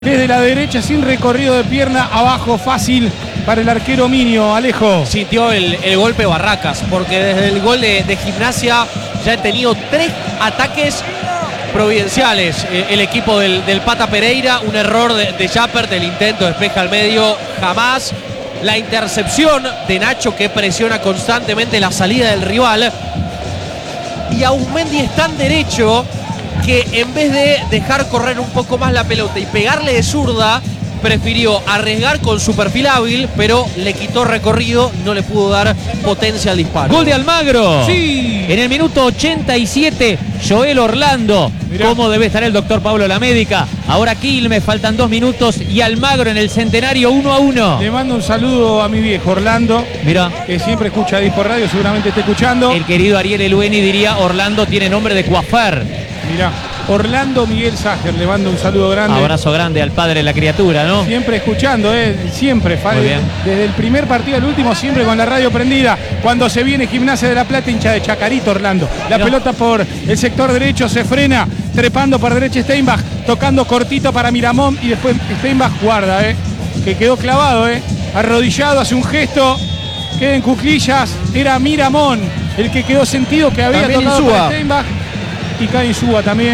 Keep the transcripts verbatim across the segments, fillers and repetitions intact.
Desde la derecha, sin recorrido de pierna, abajo, fácil para el arquero Minio. Alejo. Sintió el, el golpe Barracas, porque desde el gol de, de Gimnasia ya ha tenido tres ataques providenciales. Eh, el equipo del, del Pata Pereira, un error de, de Jappert, el intento despeja al medio, jamás. La intercepción de Nacho, que presiona constantemente la salida del rival. Y Auzmendi es tan derecho que en vez de dejar correr un poco más la pelota y pegarle de zurda, prefirió arriesgar con su perfil hábil, pero le quitó recorrido y no le pudo dar potencia al disparo. Gol de Almagro. Sí. En el minuto ochenta y siete, Joel Orlando. Mirá. ¿Cómo debe estar el doctor Pablo Lamédica? Ahora Quilmes, faltan dos minutos y Almagro en el Centenario uno a uno. Le mando un saludo a mi viejo Orlando, Mira, que siempre escucha Dispo Radio, seguramente esté escuchando. el querido Ariel Elueni diría: Orlando tiene nombre de coafer. Mirá, Orlando Miguel Ságer, le mando un saludo grande. Abrazo grande al padre de la criatura, ¿no? Siempre escuchando, eh, siempre, Muy bien. desde el primer partido al último, siempre con la radio prendida. Cuando se viene Gimnasia de la Plata, hincha de Chacarito, Orlando. La Mirá. pelota por el sector derecho, se frena, trepando por derecha Steinbach, tocando cortito para Miramón y después Steinbach guarda, eh, que quedó clavado, eh, arrodillado, hace un gesto, queda en cuclillas, era Miramón el que quedó sentido que había También tocado Insúa. para Steinbach y cae Insúa también.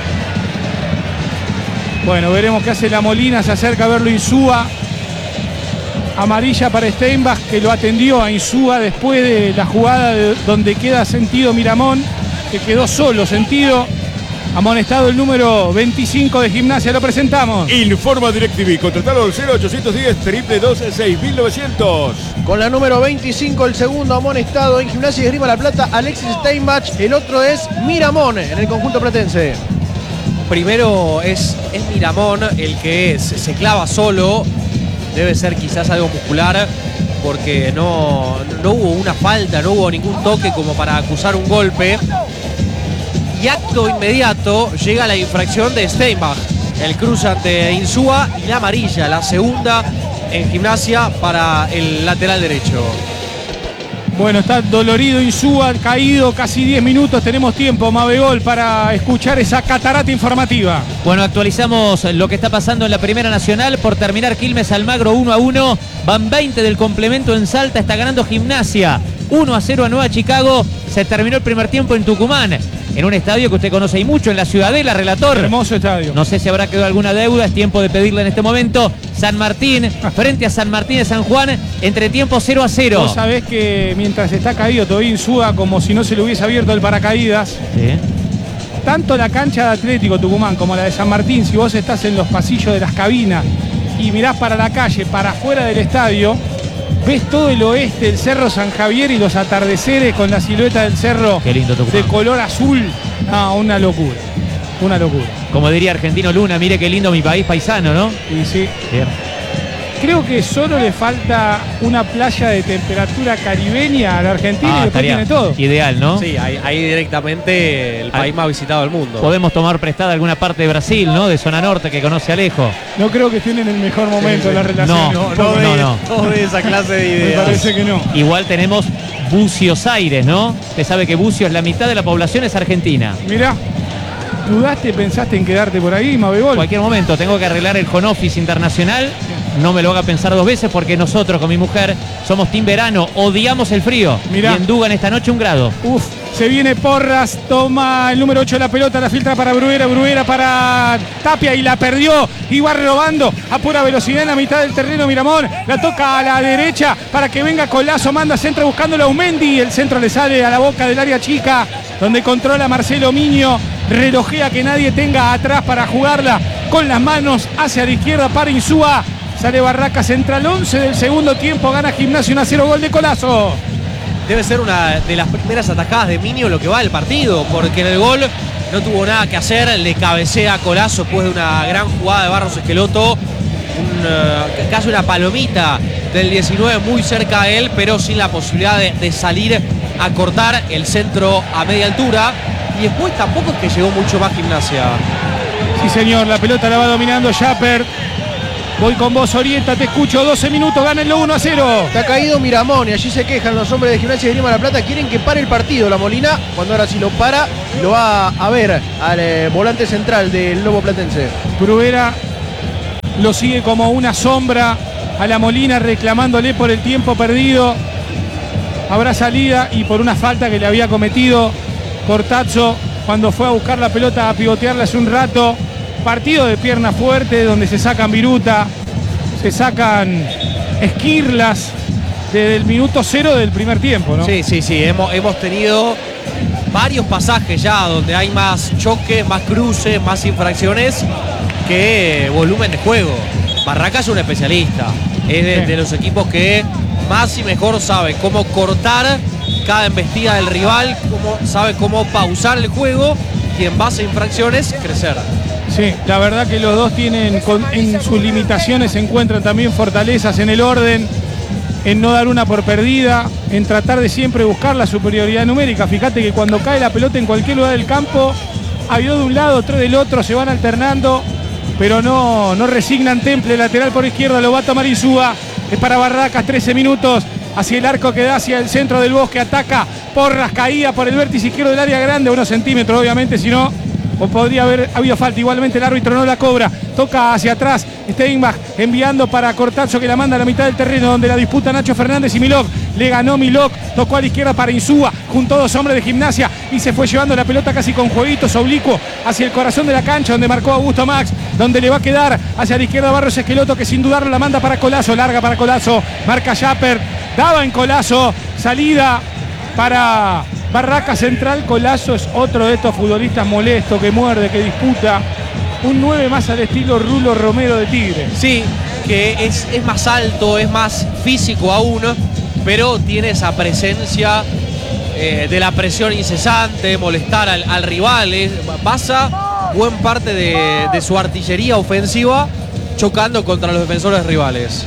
Bueno, veremos qué hace la Molina, se acerca a verlo Insúa. Amarilla para Steinbach, que lo atendió a Insúa después de la jugada de donde queda sentido Miramón, que quedó solo sentido. Amonestado el número veinticinco de Gimnasia, lo presentamos. Informa DirecTV, contratalo al cero ochocientos diez, dos dos seis mil novecientos. Con la número veinticinco, el segundo amonestado en Gimnasia y Esgrima La Plata, Alexis Steinbach. El otro es Miramón en el conjunto platense. Primero es, es Miramón el que se, se clava solo. Debe ser quizás algo muscular, porque no, no hubo una falta, no hubo ningún toque como para acusar un golpe. Y acto inmediato llega la infracción de Steinbach, el cruce ante Insúa y la amarilla, la segunda en Gimnasia para el lateral derecho. Bueno, está dolorido Insúa, caído casi diez minutos. Tenemos tiempo, Mabegol, para escuchar esa catarata informativa. Bueno, actualizamos lo que está pasando en la Primera Nacional. Por terminar, Quilmes Almagro uno a uno. Van veinte del complemento en Salta. Está ganando Gimnasia uno a cero a Nueva Chicago. Se terminó el primer tiempo en Tucumán, en un estadio que usted conoce y mucho, en la Ciudadela, relator. Hermoso estadio. No sé si habrá quedado alguna deuda, es tiempo de pedirla en este momento. San Martín, frente a San Martín de San Juan, entre tiempo cero a cero. Vos sabés que mientras está caído todavía Insúa, como si no se le hubiese abierto el paracaídas, Sí. tanto la cancha de Atlético Tucumán como la de San Martín, si vos estás en los pasillos de las cabinas y mirás para la calle, para afuera del estadio, ves todo el oeste, el Cerro San Javier y los atardeceres con la silueta del cerro. Qué lindo Tucumán. De color azul. No, una locura, una locura. Como diría Argentino Luna, mire qué lindo mi país paisano, ¿no? Y sí, Bien. creo que solo le falta una playa de temperatura caribeña a la Argentina Ah, y después estaría tiene todo. ideal, ¿no? Sí, ahí, ahí directamente el Ahí. país más visitado del mundo. Podemos tomar prestada alguna parte de Brasil, ¿no? De zona norte que conoce Alejo. No creo que estén en el mejor momento de la relación. No, No, no, no, de, no, no. no de esa clase de Me ideas. parece que no. Igual tenemos Bucios Aires, ¿no? Usted sabe que Bucios, la mitad de la población es argentina. Mirá, ¿dudaste, pensaste en quedarte por ahí, En Mabegol? cualquier momento tengo que arreglar el home office internacional. No me lo haga pensar dos veces porque nosotros con mi mujer somos team verano, odiamos el frío. Mirá. Y en Dugan esta noche un grado. Uf, se viene Porras, toma el número ocho de la pelota, la filtra para Bruera, Bruera para Tapia y la perdió. Y va robando a pura velocidad en la mitad del terreno Miramón. La toca a la derecha para que venga Colazo, manda centro buscándolo a Auzmendi. El centro le sale a la boca del área chica, donde controla Marcelo Minio. Relojea que nadie tenga atrás para jugarla con las manos hacia la izquierda para Insúa. Sale Barracas, entra al once del segundo tiempo, gana Gimnasia uno a cero, gol de Colazo. Debe ser una de las primeras atajadas de Minio lo que va del partido, porque en el gol no tuvo nada que hacer, le cabecea a Colazo después de una gran jugada de Barros Esqueloto, un, uh, casi una palomita del diecinueve muy cerca de él, pero sin la posibilidad de, de salir a cortar el centro a media altura, y después tampoco es que llegó mucho más Gimnasia. Sí, señor, la pelota la va dominando Jappert. Voy con vos, Orienta, te escucho, doce minutos, gánenlo uno a cero. Está caído Miramón y allí se quejan los hombres de Gimnasia y Esgrima La Plata. Quieren que pare el partido la Molina, cuando ahora sí lo para, lo va a ver al eh, volante central del Lobo Platense. Bruera lo sigue como una sombra a la Molina, reclamándole por el tiempo perdido. Habrá salida y por una falta que le había cometido Cortazzo cuando fue a buscar la pelota a pivotearla hace un rato. Partido de pierna fuerte donde se sacan viruta, se sacan esquirlas desde el minuto cero del primer tiempo, ¿no? Sí, sí, sí, hemos, hemos tenido varios pasajes ya donde hay más choques, más cruces, más infracciones que volumen de juego. Barracas es un especialista, es de, de los equipos que más y mejor sabe cómo cortar cada embestida del rival, cómo, sabe cómo pausar el juego y en base a infracciones crecer. Sí, la verdad que los dos tienen, con, en sus limitaciones se encuentran también fortalezas en el orden, en no dar una por perdida, en tratar de siempre buscar la superioridad numérica. Fíjate que cuando cae la pelota en cualquier lugar del campo, hay dos de un lado, tres del otro, se van alternando, pero no, no resignan temple. Lateral por izquierda, lo va a tomar Insúa, es para Barracas, trece minutos, hacia el arco que da hacia el centro del bosque, ataca Porras, caída por el vértice izquierdo del área grande, unos centímetros obviamente, si no, o podría haber habido falta. Igualmente el árbitro no la cobra, toca hacia atrás Steinbach enviando para Cortazzo, que la manda a la mitad del terreno donde la disputa Nacho Fernández y Milok. Le ganó Milok, tocó a la izquierda para Insúa, junto a dos hombres de Gimnasia y se fue llevando la pelota casi con jueguitos oblicuo hacia el corazón de la cancha donde marcó Augusto Max, donde le va a quedar hacia la izquierda Barros Esqueloto, que sin dudarlo la manda para Colazo, larga para Colazo, marca Japper, daba en Colazo, salida para Barraca Central. Colazo es otro de estos futbolistas molestos, que muerde, que disputa. Un nueve más al estilo Rulo Romero de Tigre. Sí, que es, es más alto, es más físico aún, pero tiene esa presencia eh, de la presión incesante, molestar al, al rival. Es, basa buen parte de, de su artillería ofensiva chocando contra los defensores rivales.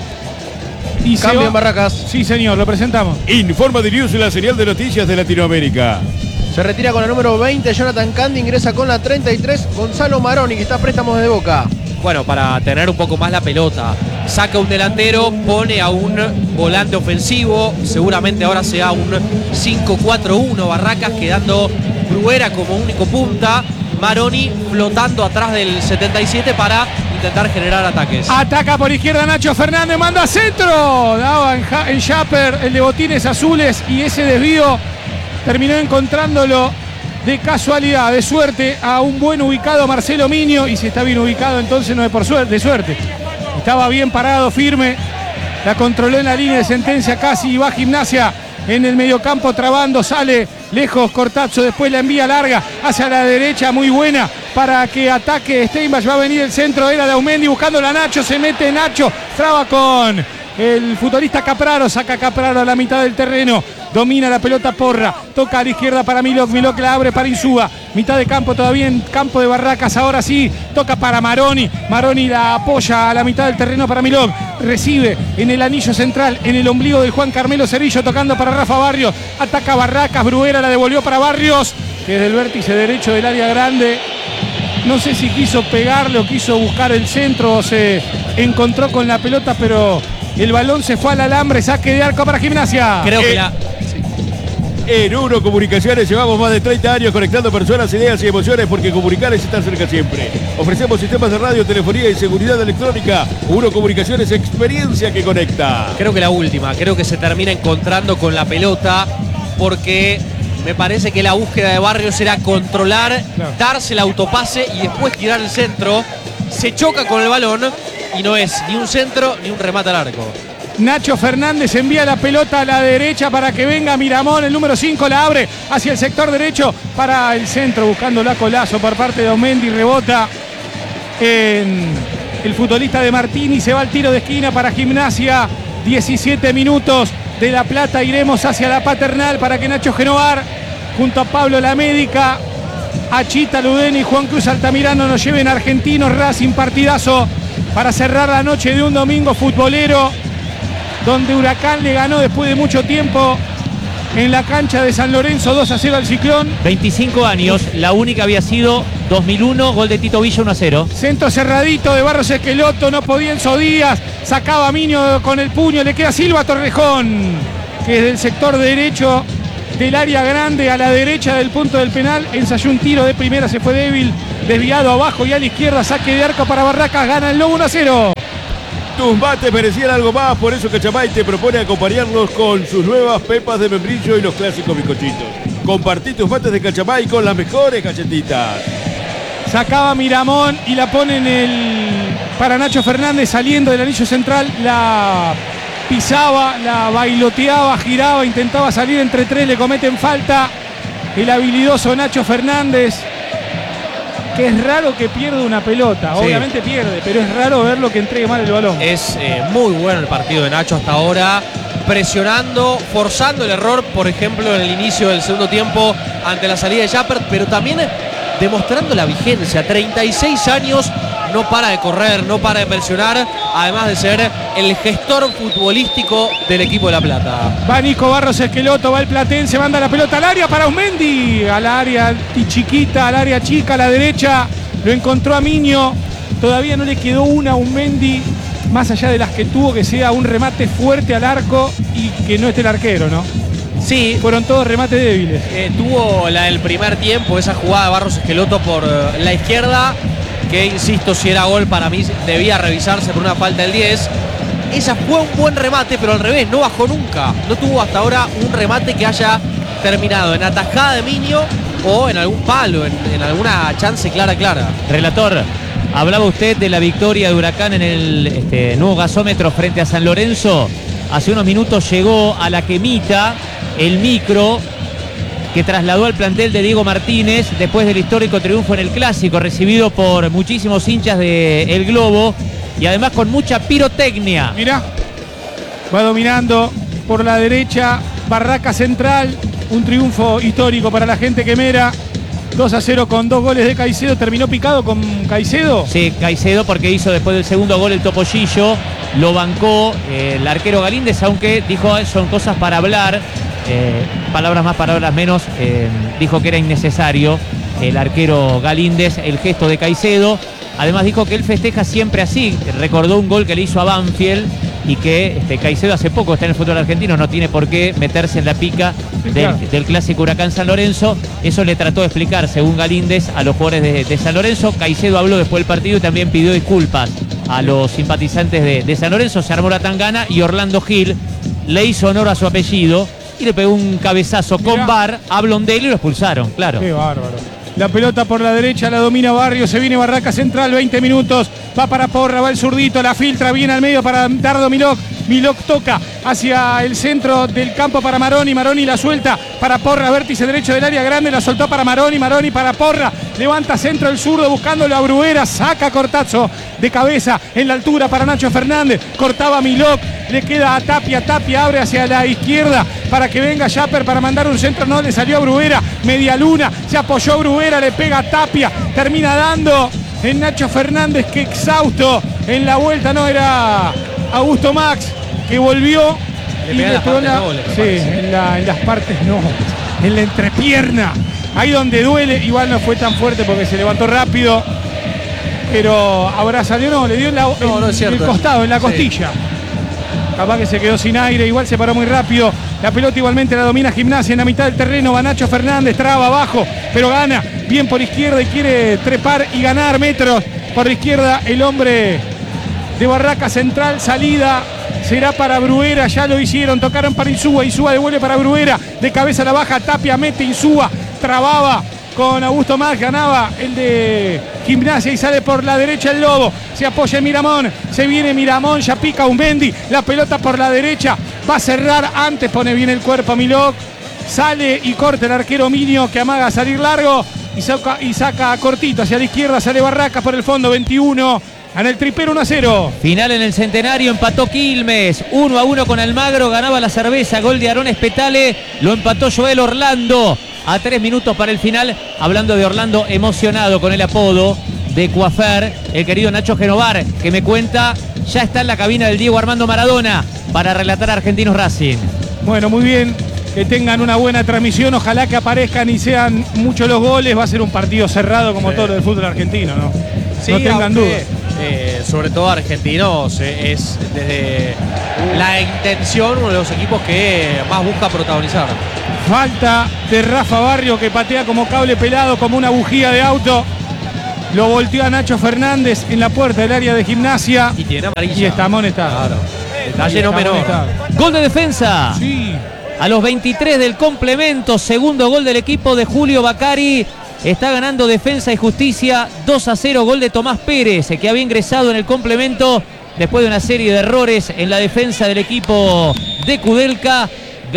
Y cambio en Barracas. Sí, señor, lo presentamos. Informa de News, la señal de noticias de Latinoamérica. Se retira con el número veinte, Jonathan Candy, ingresa con la treinta y tres, Gonzalo Maroni, que está a préstamos de Boca. Bueno, para tener un poco más la pelota. Saca un delantero, pone a un volante ofensivo. Seguramente ahora sea un cinco cuatro uno Barracas, quedando Bruera como único punta. Maroni flotando atrás del setenta y siete para intentar generar ataques. Ataca por izquierda Nacho Fernández, manda centro. Daba en, en Japper, el de botines azules, y ese desvío terminó encontrándolo de casualidad, de suerte, a un buen ubicado Marcelo Miño. Y si está bien ubicado, entonces no es por suerte, de suerte. Estaba bien parado, firme. La controló en la línea de sentencia casi, y va Gimnasia en el mediocampo trabando, sale lejos Cortazzo, después la envía larga hacia la derecha, muy buena para que ataque Steinbach. Va a venir el centro, era de Aumendi buscando la Nacho, se mete Nacho, traba con el futbolista Capraro, saca Capraro a la mitad del terreno, domina la pelota Porra, toca a la izquierda para Milok, Milok la abre para Insúa, mitad de campo todavía en campo de Barracas, ahora sí, toca para Maroni, Maroni la apoya a la mitad del terreno para Milok, recibe en el anillo central, en el ombligo de Juan Carmelo Cerrillo, tocando para Rafa Barrios, ataca Barracas, Bruera la devolvió para Barrios, que desde el vértice derecho del área grande, no sé si quiso pegarle o quiso buscar el centro o se encontró con la pelota, pero el balón se fue al alambre, saque de arco para Gimnasia. Creo Eh, que la... En Uno Comunicaciones llevamos más de treinta años conectando personas, ideas y emociones, porque comunicar es estar cerca siempre. Ofrecemos sistemas de radio, telefonía y seguridad electrónica. Uno Comunicaciones, experiencia que conecta. Creo que la última, creo que se termina encontrando con la pelota, porque me parece que la búsqueda de Barrios era controlar, Claro. darse el autopase y después tirar el centro. Se choca con el balón y no es ni un centro ni un remate al arco. Nacho Fernández envía la pelota a la derecha para que venga Miramón, el número cinco la abre hacia el sector derecho para el centro, buscando la Colazo por parte de Aumendi, rebota en el futbolista de Martini, se va al tiro de esquina para Gimnasia. Diecisiete minutos de La Plata, iremos hacia la Paternal para que Nacho Genovar, junto a Pablo La Médica, a Chita Ludeni y Juan Cruz Altamirano, nos lleven a Argentinos Racing, partidazo para cerrar la noche de un domingo futbolero, donde Huracán le ganó después de mucho tiempo en la cancha de San Lorenzo dos a cero al Ciclón. veinticinco años, la única había sido dos mil uno, gol de Tito Villa uno a cero. Centro cerradito de Barros Esqueloto, no podía Enzo Díaz, sacaba a Miño con el puño, le queda Silva Torrejón, que desde el sector derecho del área grande a la derecha del punto del penal ensayó un tiro de primera, se fue débil, desviado abajo y a la izquierda, saque de arco para Barracas, gana el Lobo uno a cero. Tus mates merecían algo más, por eso Cachamay te propone acompañarlos con sus nuevas pepas de membrillo y los clásicos bizcochitos. Compartí tus mates de Cachamay con las mejores galletitas. Sacaba Miramón y la pone en el... para Nacho Fernández saliendo del anillo central. La pisaba, la bailoteaba, giraba, intentaba salir entre tres, le cometen falta. El habilidoso Nacho Fernández, que es raro que pierda una pelota. Sí. Obviamente pierde, pero es raro verlo que entregue mal el balón. Es eh, muy bueno el partido de Nacho hasta ahora, presionando, forzando el error, por ejemplo, en el inicio del segundo tiempo ante la salida de Japert, pero también demostrando la vigencia. treinta y seis años, no para de correr, no para de presionar, además de ser el gestor futbolístico del equipo de La Plata. Va Nico Barros Esqueloto, va el Platense, manda la pelota al área para Aumendi, al área chiquita, al área chica, a la derecha, lo encontró a Miño, todavía no le quedó una a Aumendi, más allá de las que tuvo, que sea un remate fuerte al arco y que no esté el arquero, ¿no? Sí, Fueron todos remates débiles. eh, tuvo la del primer tiempo, esa jugada de Barros Esqueloto por eh, la izquierda, que insisto, si era gol para mí debía revisarse por una falta del diez. Esa fue un buen remate, pero al revés, no bajó nunca. No tuvo hasta ahora un remate que haya terminado en atajada de Miño o en algún palo, en, en alguna chance clara, clara. Relator, hablaba usted de la victoria de Huracán en el este, nuevo gasómetro frente a San Lorenzo. Hace unos minutos llegó a la quemita el micro que trasladó al plantel de Diego Martínez después del histórico triunfo en el Clásico, recibido por muchísimos hinchas de El Globo y además con mucha pirotecnia. Mirá, va dominando por la derecha Barraca Central, un triunfo histórico para la gente quemera. dos a cero con dos goles de Caicedo. ¿Terminó picado con Caicedo? Sí, Caicedo, porque hizo después del segundo gol el Topollillo, lo bancó eh, el arquero Galíndez, aunque dijo son cosas para hablar, eh, palabras más, palabras menos, eh, dijo que era innecesario el arquero Galíndez, el gesto de Caicedo. Además dijo que él festeja siempre así, recordó un gol que le hizo a Banfield y que este, Caicedo hace poco está en el fútbol argentino, no tiene por qué meterse en la pica Sí, del, claro. del clásico Huracán San Lorenzo. Eso le trató de explicar, según Galíndez, a los jugadores de, de San Lorenzo. Caicedo habló después del partido y también pidió disculpas a los simpatizantes de, de San Lorenzo. Se armó la tangana y Orlando Gil le hizo honor a su apellido y le pegó un cabezazo Mirá. con bar a Blondelli y lo expulsaron, claro. Qué bárbaro. La pelota por la derecha la domina Barrio, se viene Barraca Central, veinte minutos, va para Porra, va el zurdito, la filtra bien al medio para Dardo Milok, Milok toca hacia el centro del campo para Maroni, Maroni la suelta para Porra, vértice derecho del área grande, la soltó para Maroni, Maroni para Porra, levanta centro el zurdo buscándolo a Bruguera, saca Cortazo de cabeza en la altura para Nacho Fernández, cortaba Milok, le queda a Tapia, Tapia abre hacia la izquierda para que venga Japper para mandar un centro, no le salió a Bruguera, media luna, se apoyó Bruguera, le pega a Tapia, termina dando en Nacho Fernández, que exhausto en la vuelta, no era Augusto Max, que volvió Le y pega en las pegó partes la- nobles, me sí, parece. en, la- en las partes no, en la entrepierna, ahí donde duele, igual no fue tan fuerte porque se levantó rápido, pero ahora salió, no, le dio en, la, No, en- no es cierto. en el costado, en la Sí. costilla. Capaz que se quedó sin aire, igual se paró muy rápido. La pelota igualmente la domina Gimnasia en la mitad del terreno. Va Nacho Fernández, traba abajo, pero gana bien por izquierda y quiere trepar y ganar metros por la izquierda. El hombre de Barraca Central, salida será para Bruguera, ya lo hicieron, tocaron para Insúa, Insúa devuelve para Bruguera, de cabeza la baja, Tapia mete Insúa, trababa con Augusto Más, ganaba el de Gimnasia y sale por la derecha el Lobo, se apoya en Miramón, se viene Miramón, ya pica un Bendy, la pelota por la derecha, va a cerrar antes, pone bien el cuerpo Milok, sale y corta el arquero Minio que amaga a salir largo y saca, y saca cortito hacia la izquierda, sale Barracas por el fondo, veintiuno, gana el tripero uno a cero. Final en el Centenario, empató Quilmes, uno a uno con Almagro, ganaba la Cerveza, gol de Aarón Espetale, lo empató Joel Orlando a tres minutos para el final. Hablando de Orlando, emocionado con el apodo de Coafer, el querido Nacho Genovar, que me cuenta, ya está en la cabina del Diego Armando Maradona para relatar a Argentinos Racing. Bueno, muy bien, que tengan una buena transmisión, ojalá que aparezcan y sean muchos los goles, va a ser un partido cerrado como Sí. todo lo del fútbol argentino, ¿no? Sí, no tengan aunque, dudas. eh, sobre todo Argentinos eh, es desde la intención uno de los equipos que más busca protagonizar. Falta de Rafa Barrio que patea como cable pelado, como una bujía de auto. Lo volteó a Nacho Fernández en la puerta del área de Gimnasia. Y tiene amarilla. Y está amonestado. Claro. Detalle no Está menor. amonestado. Gol de defensa. Sí. A los veintitrés del complemento, segundo gol del equipo de Julio Bacari. Está ganando Defensa y Justicia dos a cero. Gol de Tomás Pérez, que había ingresado en el complemento después de una serie de errores en la defensa del equipo de Kudelka.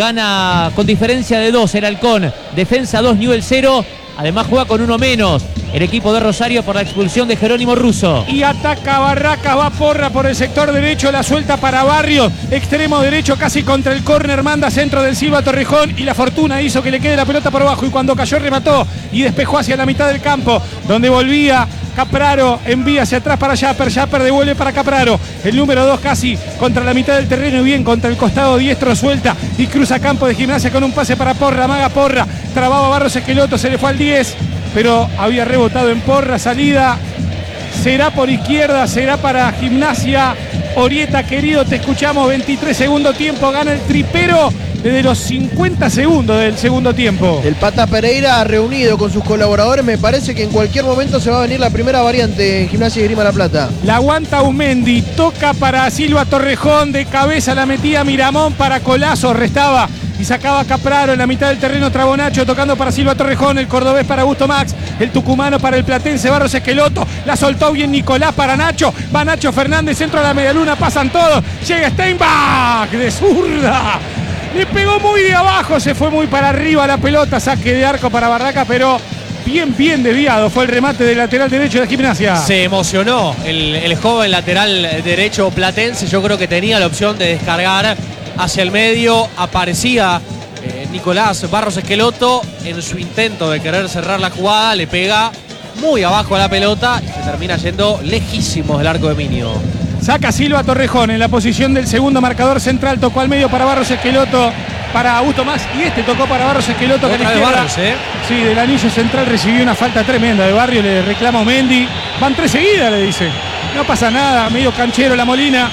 Gana con diferencia de dos el Halcón. Defensa dos, Newell cero. Además juega con uno menos el equipo de Rosario por la expulsión de Jerónimo Russo. Y ataca Barracas, va Porra por el sector derecho, la suelta para Barrios, extremo derecho casi contra el córner, manda centro del Silva Torrejón y la fortuna hizo que le quede la pelota por abajo y cuando cayó remató y despejó hacia la mitad del campo, donde volvía Capraro, envía hacia atrás para Japper, Japper devuelve para Capraro, el número dos casi contra la mitad del terreno y bien contra el costado diestro suelta y cruza campo de Gimnasia con un pase para Porra, maga Porra, trababa Barros Esqueloto, se le fue al diez, pero había rebotado en Porra, salida, será por izquierda, será para Gimnasia. Orieta, querido, te escuchamos, veintitrés segundo tiempo, gana el tripero desde los cincuenta segundos del segundo tiempo. El Pata Pereira reunido con sus colaboradores, me parece que en cualquier momento se va a venir la primera variante en Gimnasia y Esgrima La Plata. La aguanta Umendi, toca para Silva Torrejón, de cabeza la metía Miramón para Colazo, restaba y sacaba Capraro en la mitad del terreno, Trabonacho tocando para Silva Torrejón, el cordobés para Augusto Max, el tucumano para el platense Barros Esqueloto, la soltó bien Nicolás para Nacho, va Nacho Fernández, centro a la medialuna, pasan todos, llega Steinbach de zurda, le pegó muy de abajo, se fue muy para arriba la pelota, saque de arco para Barracas, pero bien, bien desviado, fue el remate del lateral derecho de Gimnasia. Se emocionó el, el joven lateral derecho platense, yo creo que tenía la opción de descargar hacia el medio, aparecía eh, Nicolás Barros Esqueloto en su intento de querer cerrar la jugada, le pega muy abajo a la pelota y se termina yendo lejísimos del arco de Minio. Saca Silva Torrejón en la posición del segundo marcador central, tocó al medio para Barros Esqueloto, para Augusto Más y este tocó para Barros Esqueloto. Otra vez Barros, ¿eh? Sí, del anillo central recibió una falta tremenda de Barrio, le reclama Mendy, van tres seguidas, le dice. No pasa nada, medio canchero la Molina.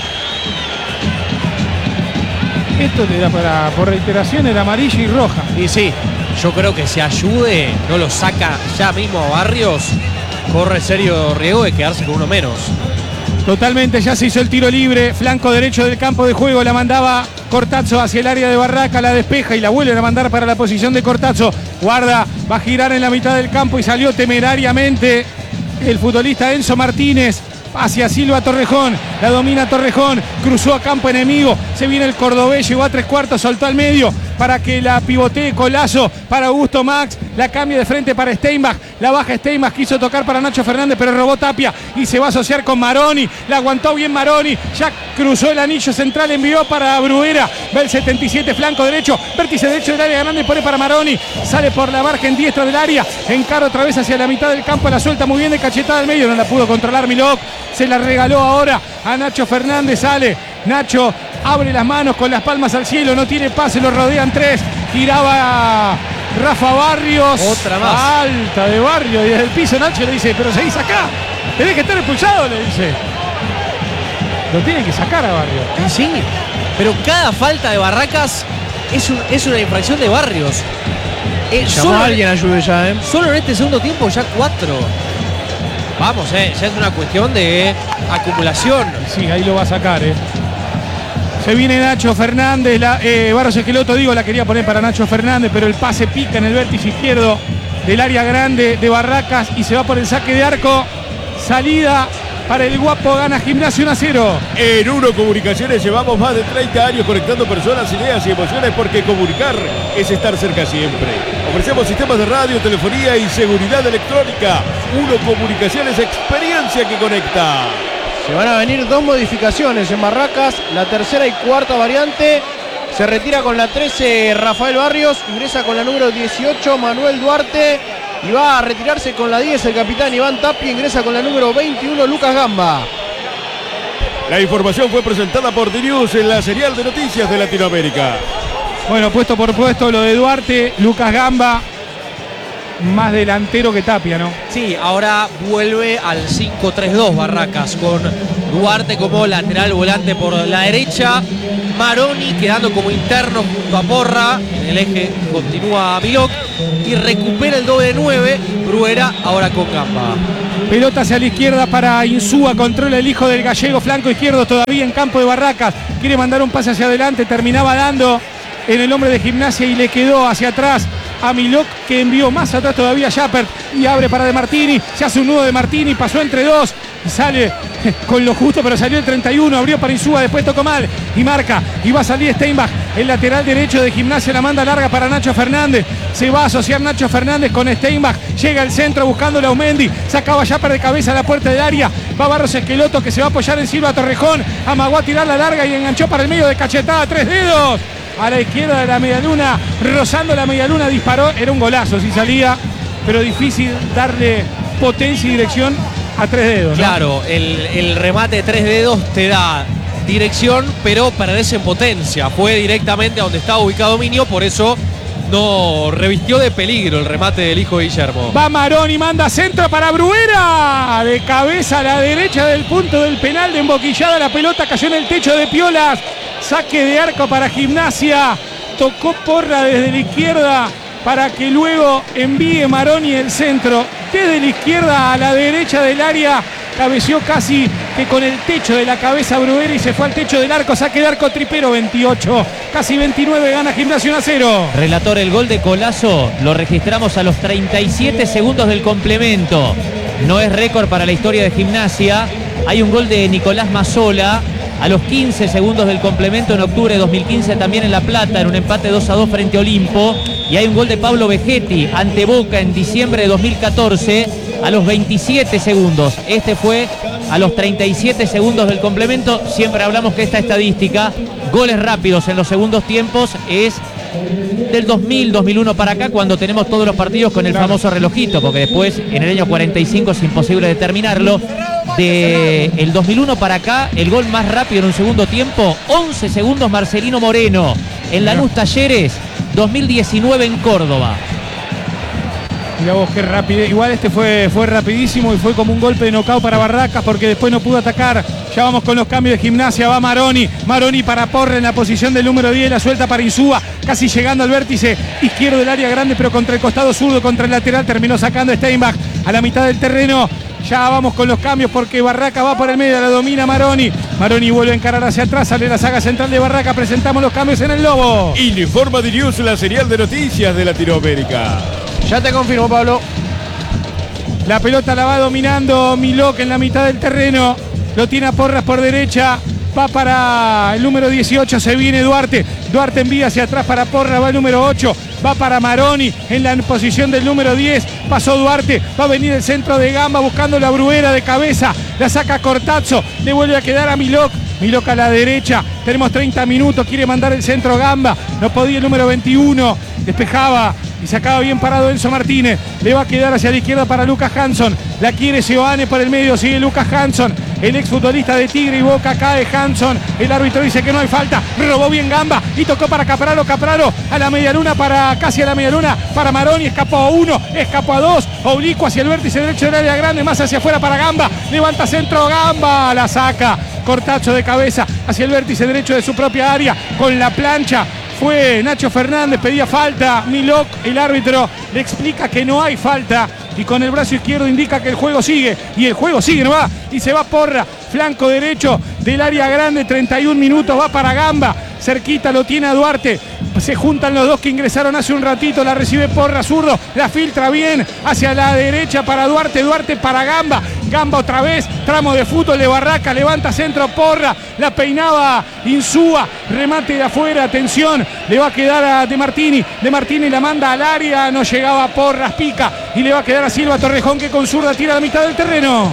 Esto te da para, por reiteración, era amarilla y roja. Y sí, yo creo que si ayude, no lo saca ya mismo a Barrios, corre serio riesgo de quedarse con uno menos. Totalmente, ya se hizo el tiro libre, flanco derecho del campo de juego, la mandaba Cortazzo hacia el área de Barraca, la despeja y la vuelven a mandar para la posición de Cortazzo. Guarda, va a girar en la mitad del campo y salió temerariamente el futbolista Enzo Martínez hacia Silva Torrejón, la domina Torrejón, cruzó a campo enemigo, se viene el cordobés, llegó a tres cuartos, soltó al medio para que la pivotee Colazo para Augusto Max, la cambia de frente para Steinbach, la baja Steinbach, quiso tocar para Nacho Fernández pero robó Tapia y se va a asociar con Maroni, la aguantó bien Maroni, ya cruzó el anillo central, envió para Bruera, va el setenta y siete, flanco derecho, vértice derecho del área grande, pone para Maroni, sale por la margen diestra del área, encara otra vez hacia la mitad del campo, la suelta muy bien de cachetada al medio, no la pudo controlar Milok, se la regaló ahora a Nacho Fernández, sale Nacho, abre las manos con las palmas al cielo, no tiene pase, lo rodean tres, giraba Rafa Barrios, otra más alta de Barrios, y desde el piso Nacho le dice, pero seguís acá, tenés que estar expulsado, le dice. Lo tiene que sacar a Barrios. Y sí, pero cada falta de Barracas es, un, es una infracción de Barrios. Eh, Llamó solo, a alguien ayude ya, ¿eh? Solo en este segundo tiempo ya cuatro. Vamos, eh, ya es una cuestión de acumulación. Sí, ahí lo va a sacar, eh. Se viene Nacho Fernández, la, eh, Barros Esqueloto, digo, la quería poner para Nacho Fernández, pero el pase pica en el vértice izquierdo del área grande de Barracas y se va por el saque de arco. Salida para el Guapo, gana Gimnasia uno a cero. En Uno Comunicaciones llevamos más de treinta años conectando personas, ideas y emociones porque comunicar es estar cerca siempre. Ofrecemos sistemas de radio, telefonía y seguridad electrónica. Uno Comunicaciones, experiencia que conecta. Se van a venir dos modificaciones en Barracas, la tercera y cuarta variante. Se retira con la trece Rafael Barrios, ingresa con la número dieciocho Manuel Duarte y va a retirarse con la diez el capitán Iván Tapia, ingresa con la número veintiuno Lucas Gamba. La información fue presentada por D-News en la serial de noticias de Latinoamérica. Bueno, puesto por puesto lo de Duarte, Lucas Gamba, más delantero que Tapia, ¿no? Sí, ahora vuelve al cinco tres dos Barracas con Duarte como lateral volante por la derecha, Maroni quedando como interno junto a Porra, en el eje continúa Milok y recupera el doble nueve, Bruera ahora con Gamba. Pelota hacia la izquierda para Insúa, controla el hijo del gallego, flanco izquierdo todavía en campo de Barracas. Quiere mandar un pase hacia adelante, terminaba dando en el hombre de Gimnasia y le quedó hacia atrás a Milok, que envió más atrás todavía a Japert y abre para De Martini. Se hace un nudo de Martini, pasó entre dos y sale con lo justo, pero salió el treinta y uno, abrió para Insúa, después tocó mal y marca y va a salir Steinbach. El lateral derecho de Gimnasia la manda larga para Nacho Fernández. Se va a asociar Nacho Fernández con Steinbach. Llega al centro buscando a Aumendi. Sacaba Japert de cabeza a la puerta del área. Va Barros Esqueloto, que se va a apoyar en Silva Torrejón. Amagó a tirar la larga y enganchó para el medio de cachetada. Tres dedos a la izquierda de la medialuna, rozando la medialuna, disparó. Era un golazo si salía, pero difícil darle potencia y dirección a tres dedos, ¿no? Claro, el, el remate de tres dedos te da dirección, pero perdés en potencia. Fue directamente a donde estaba ubicado Minio, por eso no revistió de peligro el remate del hijo de Guillermo. Va Maroni, manda centro para Bruera. De cabeza a la derecha del punto del penal, de emboquillada la pelota, cayó en el techo de Piolas. Saque de arco para Gimnasia. Tocó Porra desde la izquierda para que luego envíe Maroni el centro. Desde la izquierda a la derecha del área. Cabeció casi que con el techo de la cabeza Bruera y se fue al techo del arco. Saque de arco Tripero, veintiocho, casi veintinueve, gana Gimnasia uno a cero. Relator, el gol de Colazo lo registramos a los treinta y siete segundos del complemento. No es récord para la historia de Gimnasia. Hay un gol de Nicolás Mazzola a los quince segundos del complemento en octubre de dos mil quince, también en La Plata, en un empate dos a dos frente a Olimpo. Y hay un gol de Pablo Vegetti ante Boca en diciembre de dos mil catorce a los veintisiete segundos. Este fue a los treinta y siete segundos del complemento. Siempre hablamos que esta estadística, goles rápidos en los segundos tiempos, es del dos mil, dos mil uno para acá, cuando tenemos todos los partidos con el famoso relojito, porque después en el año cuarenta y cinco es imposible determinarlo. De el dos mil uno para acá, el gol más rápido en un segundo tiempo, once segundos, Marcelino Moreno en Lanús Talleres, dos mil diecinueve en Córdoba. Mirá vos qué rápido. Igual este fue, fue rapidísimo y fue como un golpe de knockout para Barracas, porque después no pudo atacar. Ya vamos con los cambios de Gimnasia. Va Maroni. Maroni para Porra en la posición del número diez. La suelta para Insúa, casi llegando al vértice izquierdo del área grande, pero contra el costado zurdo, contra el lateral. Terminó sacando Steinbach a la mitad del terreno. Ya vamos con los cambios porque Barraca va por el medio, la domina Maroni. Maroni vuelve a encarar hacia atrás, sale la saga central de Barraca. Presentamos los cambios en el Lobo. Informa Dirius, la serial de noticias de Latinoamérica. Ya te confirmo, Pablo. La pelota la va dominando Milok en la mitad del terreno. Lo tiene a Porras por derecha. Va para el número dieciocho, se viene Duarte. Duarte envía hacia atrás para Porras, va el número ocho. Va para Maroni en la posición del número diez. Pasó Duarte, va a venir el centro de Gamba buscando la Bruera de cabeza. La saca Cortazzo, le vuelve a quedar a Milok. Milok a la derecha, tenemos treinta minutos, quiere mandar el centro Gamba. No podía el número veintiuno, despejaba y sacaba bien parado Enzo Martínez. Le va a quedar hacia la izquierda para Lucas Hanson. La quiere Seoane por el medio, sigue Lucas Hanson. El exfutbolista de Tigre y Boca, cae Hanson. El árbitro dice que no hay falta. Robó bien Gamba y tocó para Capraro. Capraro a la medialuna, para casi a la medialuna para Maroni. Escapó a uno, escapó a dos. Oblicuo hacia el vértice derecho del área grande, más hacia afuera para Gamba. Levanta centro Gamba, la saca. Cortacho de cabeza hacia el vértice derecho de su propia área con la plancha. Fue Nacho Fernández, pedía falta. Milok, el árbitro, le explica que no hay falta y con el brazo izquierdo indica que el juego sigue. Y el juego sigue, no va. Y se va Porra, flanco derecho del área grande, treinta y un minutos, va para Gamba. Cerquita lo tiene a Duarte. Se juntan los dos que ingresaron hace un ratito. La recibe Porra, zurdo. La filtra bien hacia la derecha para Duarte. Duarte para Gamba. Gamba otra vez. Tramo de fútbol de Barraca. Levanta centro Porra. La peinaba Insúa. Remate de afuera. Atención. Le va a quedar a De Martini. De Martini la manda al área. No llegaba Porras. Pica. Y le va a quedar a Silva Torrejón, que con zurda tira a la mitad del terreno.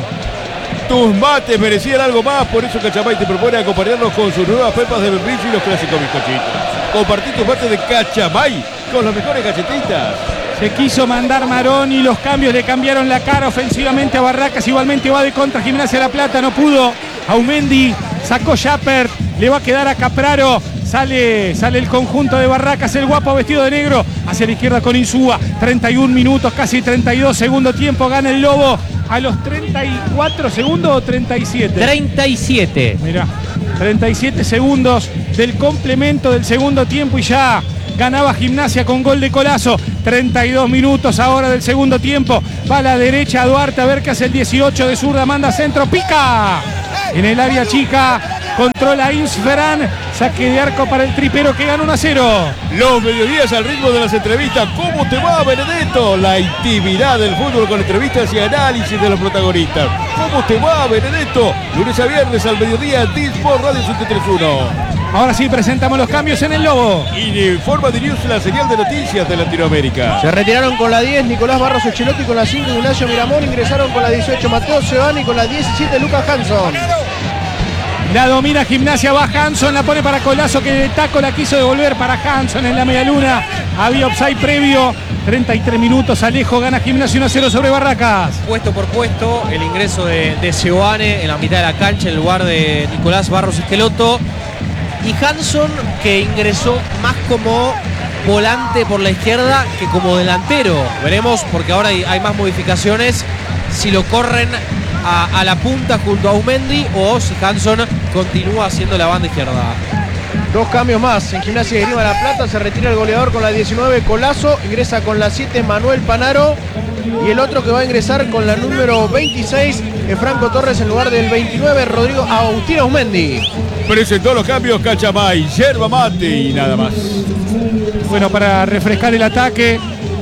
Tus mates merecían algo más, por eso Cachamay te propone acompañarnos con sus nuevas pepas de membrillo y los clásicos bizcochitos. Compartí tus mates de Cachamay con las mejores galletitas. Se quiso mandar Maroni, los cambios le cambiaron la cara ofensivamente a Barracas. Igualmente va de contra Gimnasia La Plata, no pudo. Aumendi sacó Japert, le va a quedar a Capraro. Sale, sale el conjunto de Barracas, el guapo vestido de negro, hacia la izquierda con Insúa. treinta y un minutos, casi treinta y dos, segundo tiempo, gana el Lobo a los treinta y cuatro segundos o treinta y siete. treinta y siete. Mirá, treinta y siete segundos del complemento del segundo tiempo y ya Ganaba Gimnasia con gol de Colazo. treinta y dos minutos ahora del segundo tiempo. Va a la derecha Duarte a ver qué hace el dieciocho de zurda. Manda centro. Pica. En el área chica. Controla Insferán. Saque de arco para el tripero que gana uno a cero. Los mediodías al ritmo de las entrevistas. ¿Cómo te va, Benedetto? La intimidad del fútbol con entrevistas y análisis de los protagonistas. ¿Cómo te va, Benedetto? Lunes a viernes al mediodía. Disport Radio setenta y tres punto uno. Ahora sí presentamos los cambios en el Lobo. Y de forma de news, la señal de noticias de Latinoamérica. Se retiraron con la diez Nicolás Barros Echelotti, con la cinco Ignacio Miramón. Ingresaron con la dieciocho Mateo Sebani y con la diecisiete Lucas Hanson. La domina Gimnasia, va Hanson, la pone para Colazo, que de taco la quiso devolver para Hanson en la media luna. Había offside previo. treinta y tres minutos, Alejo gana Gimnasia uno a cero sobre Barracas. Puesto por puesto, el ingreso de, de Seoane en la mitad de la cancha en lugar de Nicolás Barros Esqueloto. Y Hanson, que ingresó más como volante por la izquierda que como delantero. Veremos, porque ahora hay, hay más modificaciones, si lo corren a, a la punta junto a Aumendi o si Hanson continúa haciendo la banda izquierda. Dos cambios más. En Gimnasia de Grima La Plata se retira el goleador con la diecinueve Colazo. Ingresa con la siete Manuel Panaro. Y el otro que va a ingresar con la número veintiséis es Franco Torres en lugar del veintinueve Rodrigo Agustín Aumendi. Presentó los cambios Cachamay, yerba mate y nada más. Bueno, para refrescar el ataque,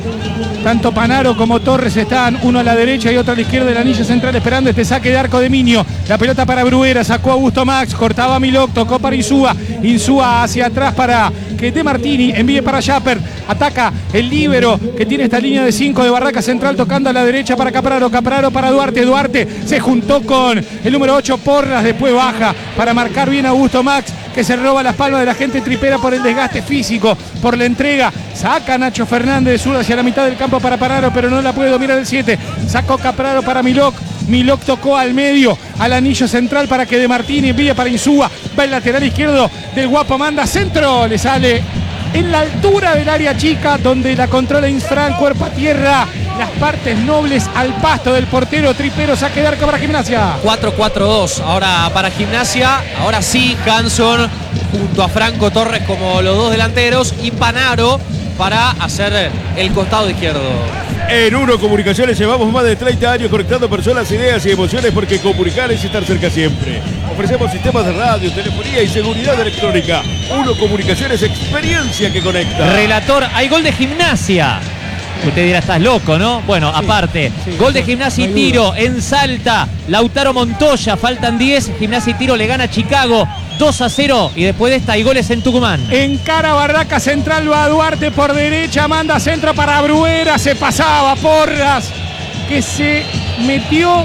tanto Panaro como Torres están, uno a la derecha y otro a la izquierda del anillo central, esperando este saque de arco de Minio. La pelota para Bruera, sacó a Augusto Max, cortaba a Milok, tocó para Insúa. Insúa hacia atrás para que De Martini envíe para Japper. Ataca el líbero que tiene esta línea de cinco de Barraca Central, tocando a la derecha para Capraro. Capraro para Duarte. Duarte se juntó con el número ocho Porras, después baja para marcar bien a Augusto Max, que se roba las palmas de la gente tripera por el desgaste físico, por la entrega. Saca Nacho Fernández de sur hacia la mitad del campo para Panaro, pero no la puede dominar el siete. Sacó Capraro para Milok. Milok tocó al medio, al anillo central para que De Martini envíe para Insúa. Va el lateral izquierdo del Guapo, manda centro. Le sale en la altura del área chica, donde la controla Insfran, cuerpo a tierra. Las partes nobles al pasto del portero tripero, saque de arco para Gimnasia. cuatro cuatro dos ahora para Gimnasia. Ahora sí, Hanson junto a Franco Torres como los dos delanteros y Panaro para hacer el costado izquierdo. En Uno Comunicaciones llevamos más de treinta años conectando personas, ideas y emociones, porque comunicar es estar cerca siempre. Ofrecemos sistemas de radio, telefonía y seguridad electrónica. Uno Comunicaciones, experiencia que conecta. Relator, hay gol de Gimnasia. Usted dirá, estás loco, ¿no? Bueno, sí, aparte, sí, gol de Gimnasia y Tiro en Salta. Lautaro Montoya, faltan diez. Gimnasia y Tiro le gana a Chicago dos a cero. Y después de esta hay goles en Tucumán. Encara Barraca Central, va Duarte por derecha, manda centro para Bruera. Se pasaba Porras, que se metió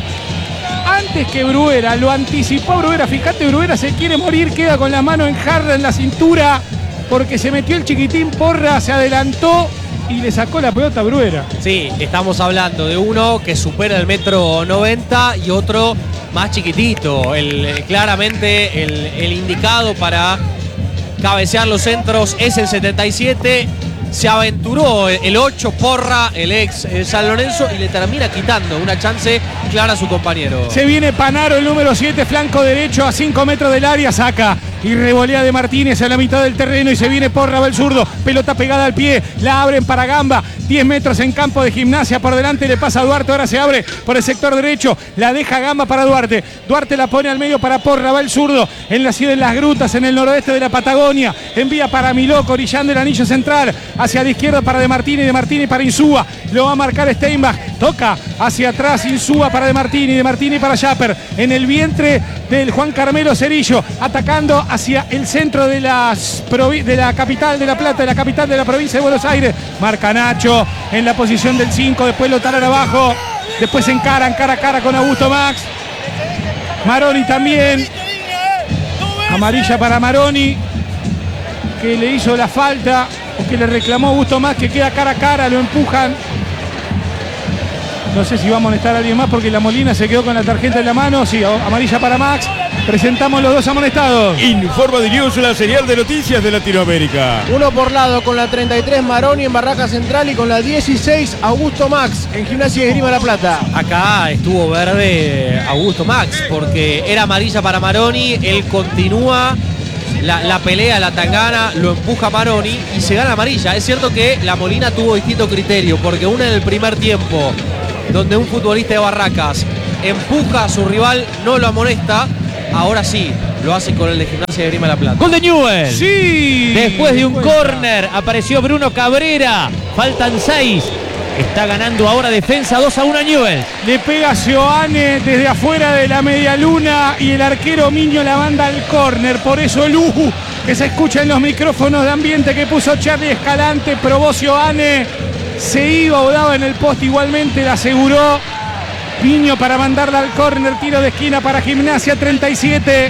antes que Bruera. Lo anticipó Bruera. Fíjate, Bruera se quiere morir, queda con la mano en jarra en la cintura, porque se metió el chiquitín Porras, se adelantó y le sacó la pelota a Bruera. Sí, estamos hablando de uno que supera el metro noventa y otro más chiquitito. El, claramente el, el indicado para cabecear los centros es el setenta y siete. Se aventuró el ocho Porra, el ex el San Lorenzo, y le termina quitando una chance clara a su compañero. Se viene Panaro, el número siete, flanco derecho a cinco metros del área, saca y revolea de Martínez a la mitad del terreno y se viene Porra, va el zurdo, pelota pegada al pie, la abren para Gamba, diez metros en campo de Gimnasia, por delante le pasa a Duarte, ahora se abre por el sector derecho, la deja Gamba para Duarte, Duarte la pone al medio para Porra, va el zurdo, en la ciudad de Las Grutas, en el noroeste de la Patagonia, envía para Milok, orillando el anillo central, hacia la izquierda para De Martini, De Martini para Insúa, lo va a marcar Steinbach, toca hacia atrás Insúa para De Martini, De Martini para Japper, en el vientre del Juan Carmelo Cerillo, atacando hacia el centro de, las, de la capital de La Plata, de la capital de la provincia de Buenos Aires, marca Nacho en la posición del cinco, después lo talan abajo, después encaran cara a cara con Augusto Max, Maroni también, amarilla para Maroni, que le hizo la falta, o que le reclamó Augusto Max, que queda cara a cara, lo empujan. No sé si va a amonestar a alguien más porque la Molina se quedó con la tarjeta en la mano. Sí, amarilla para Max. Presentamos los dos amonestados. Informa de News, la señal de noticias de Latinoamérica. Uno por lado, con la treinta y tres Maroni en Barraca Central y con la dieciséis Augusto Max en Gimnasia de Esgrima La Plata. Acá estuvo verde Augusto Max porque era amarilla para Maroni. Él continúa la, la pelea, la tangana, lo empuja Maroni y se gana amarilla. Es cierto que la Molina tuvo distinto criterio, porque una en el primer tiempo, donde un futbolista de Barracas empuja a su rival, no lo amonesta. Ahora sí, lo hace con el de Gimnasia de Grima La Plata. Gol de Newell. Sí. Después de un Cuenta. córner apareció Bruno Cabrera. Faltan seis. Está ganando ahora defensa dos a uno a Newell. Le pega Joane desde afuera de la media luna y el arquero Miño la manda al córner. Por eso el uhu que se escucha en los micrófonos de ambiente que puso Charlie Escalante, probó Joane, se iba o daba en el poste, igualmente la aseguró Miño para mandarla al córner. Tiro de esquina para Gimnasia. Treinta y siete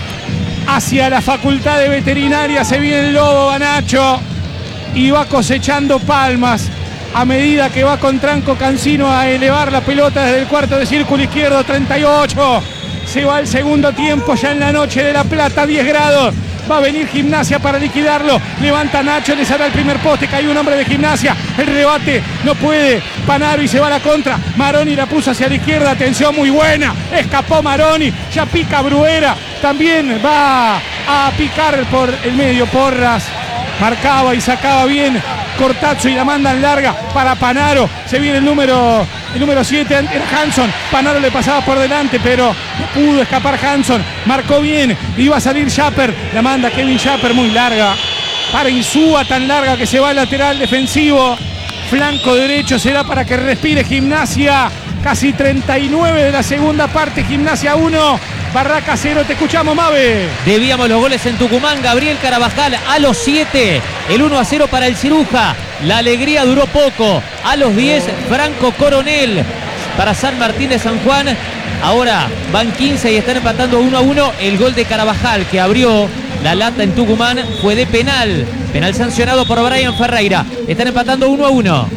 hacia la Facultad de Veterinaria. Se viene el Lobo Banacho y va cosechando palmas a medida que va con Tranco Cancino a elevar la pelota desde el cuarto de círculo izquierdo. Treinta y ocho. Se va el segundo tiempo ya en la noche de La Plata. diez grados. Va a venir Gimnasia para liquidarlo. Levanta Nacho, le sale al primer poste. Cae un hombre de Gimnasia. El rebate no puede. Panaro y se va a la contra. Maroni la puso hacia la izquierda. Atención, muy buena. Escapó Maroni. Ya pica Bruera. También va a picar por el medio. Porras marcaba y sacaba bien Cortazzo y la mandan larga para Panaro. Se viene el número el número siete, era Hanson. Panaro le pasaba por delante, pero no pudo escapar Hanson. Marcó bien, iba a salir Schapper. La manda Kevin Schapper, muy larga para Insúa, tan larga que se va al lateral defensivo. Flanco derecho será para que respire Gimnasia. Casi treinta y nueve de la segunda parte. Gimnasia uno, Barracas cero. Te escuchamos, Mabe. Debíamos los goles en Tucumán. Gabriel Carabajal a los siete. El uno a cero para el Ciruja. La alegría duró poco. A los diez, Franco Coronel para San Martín de San Juan. Ahora van quince y están empatando uno a uno. El gol de Carabajal que abrió la lata en Tucumán fue de penal. Penal sancionado por Brian Ferreira. Están empatando uno a uno.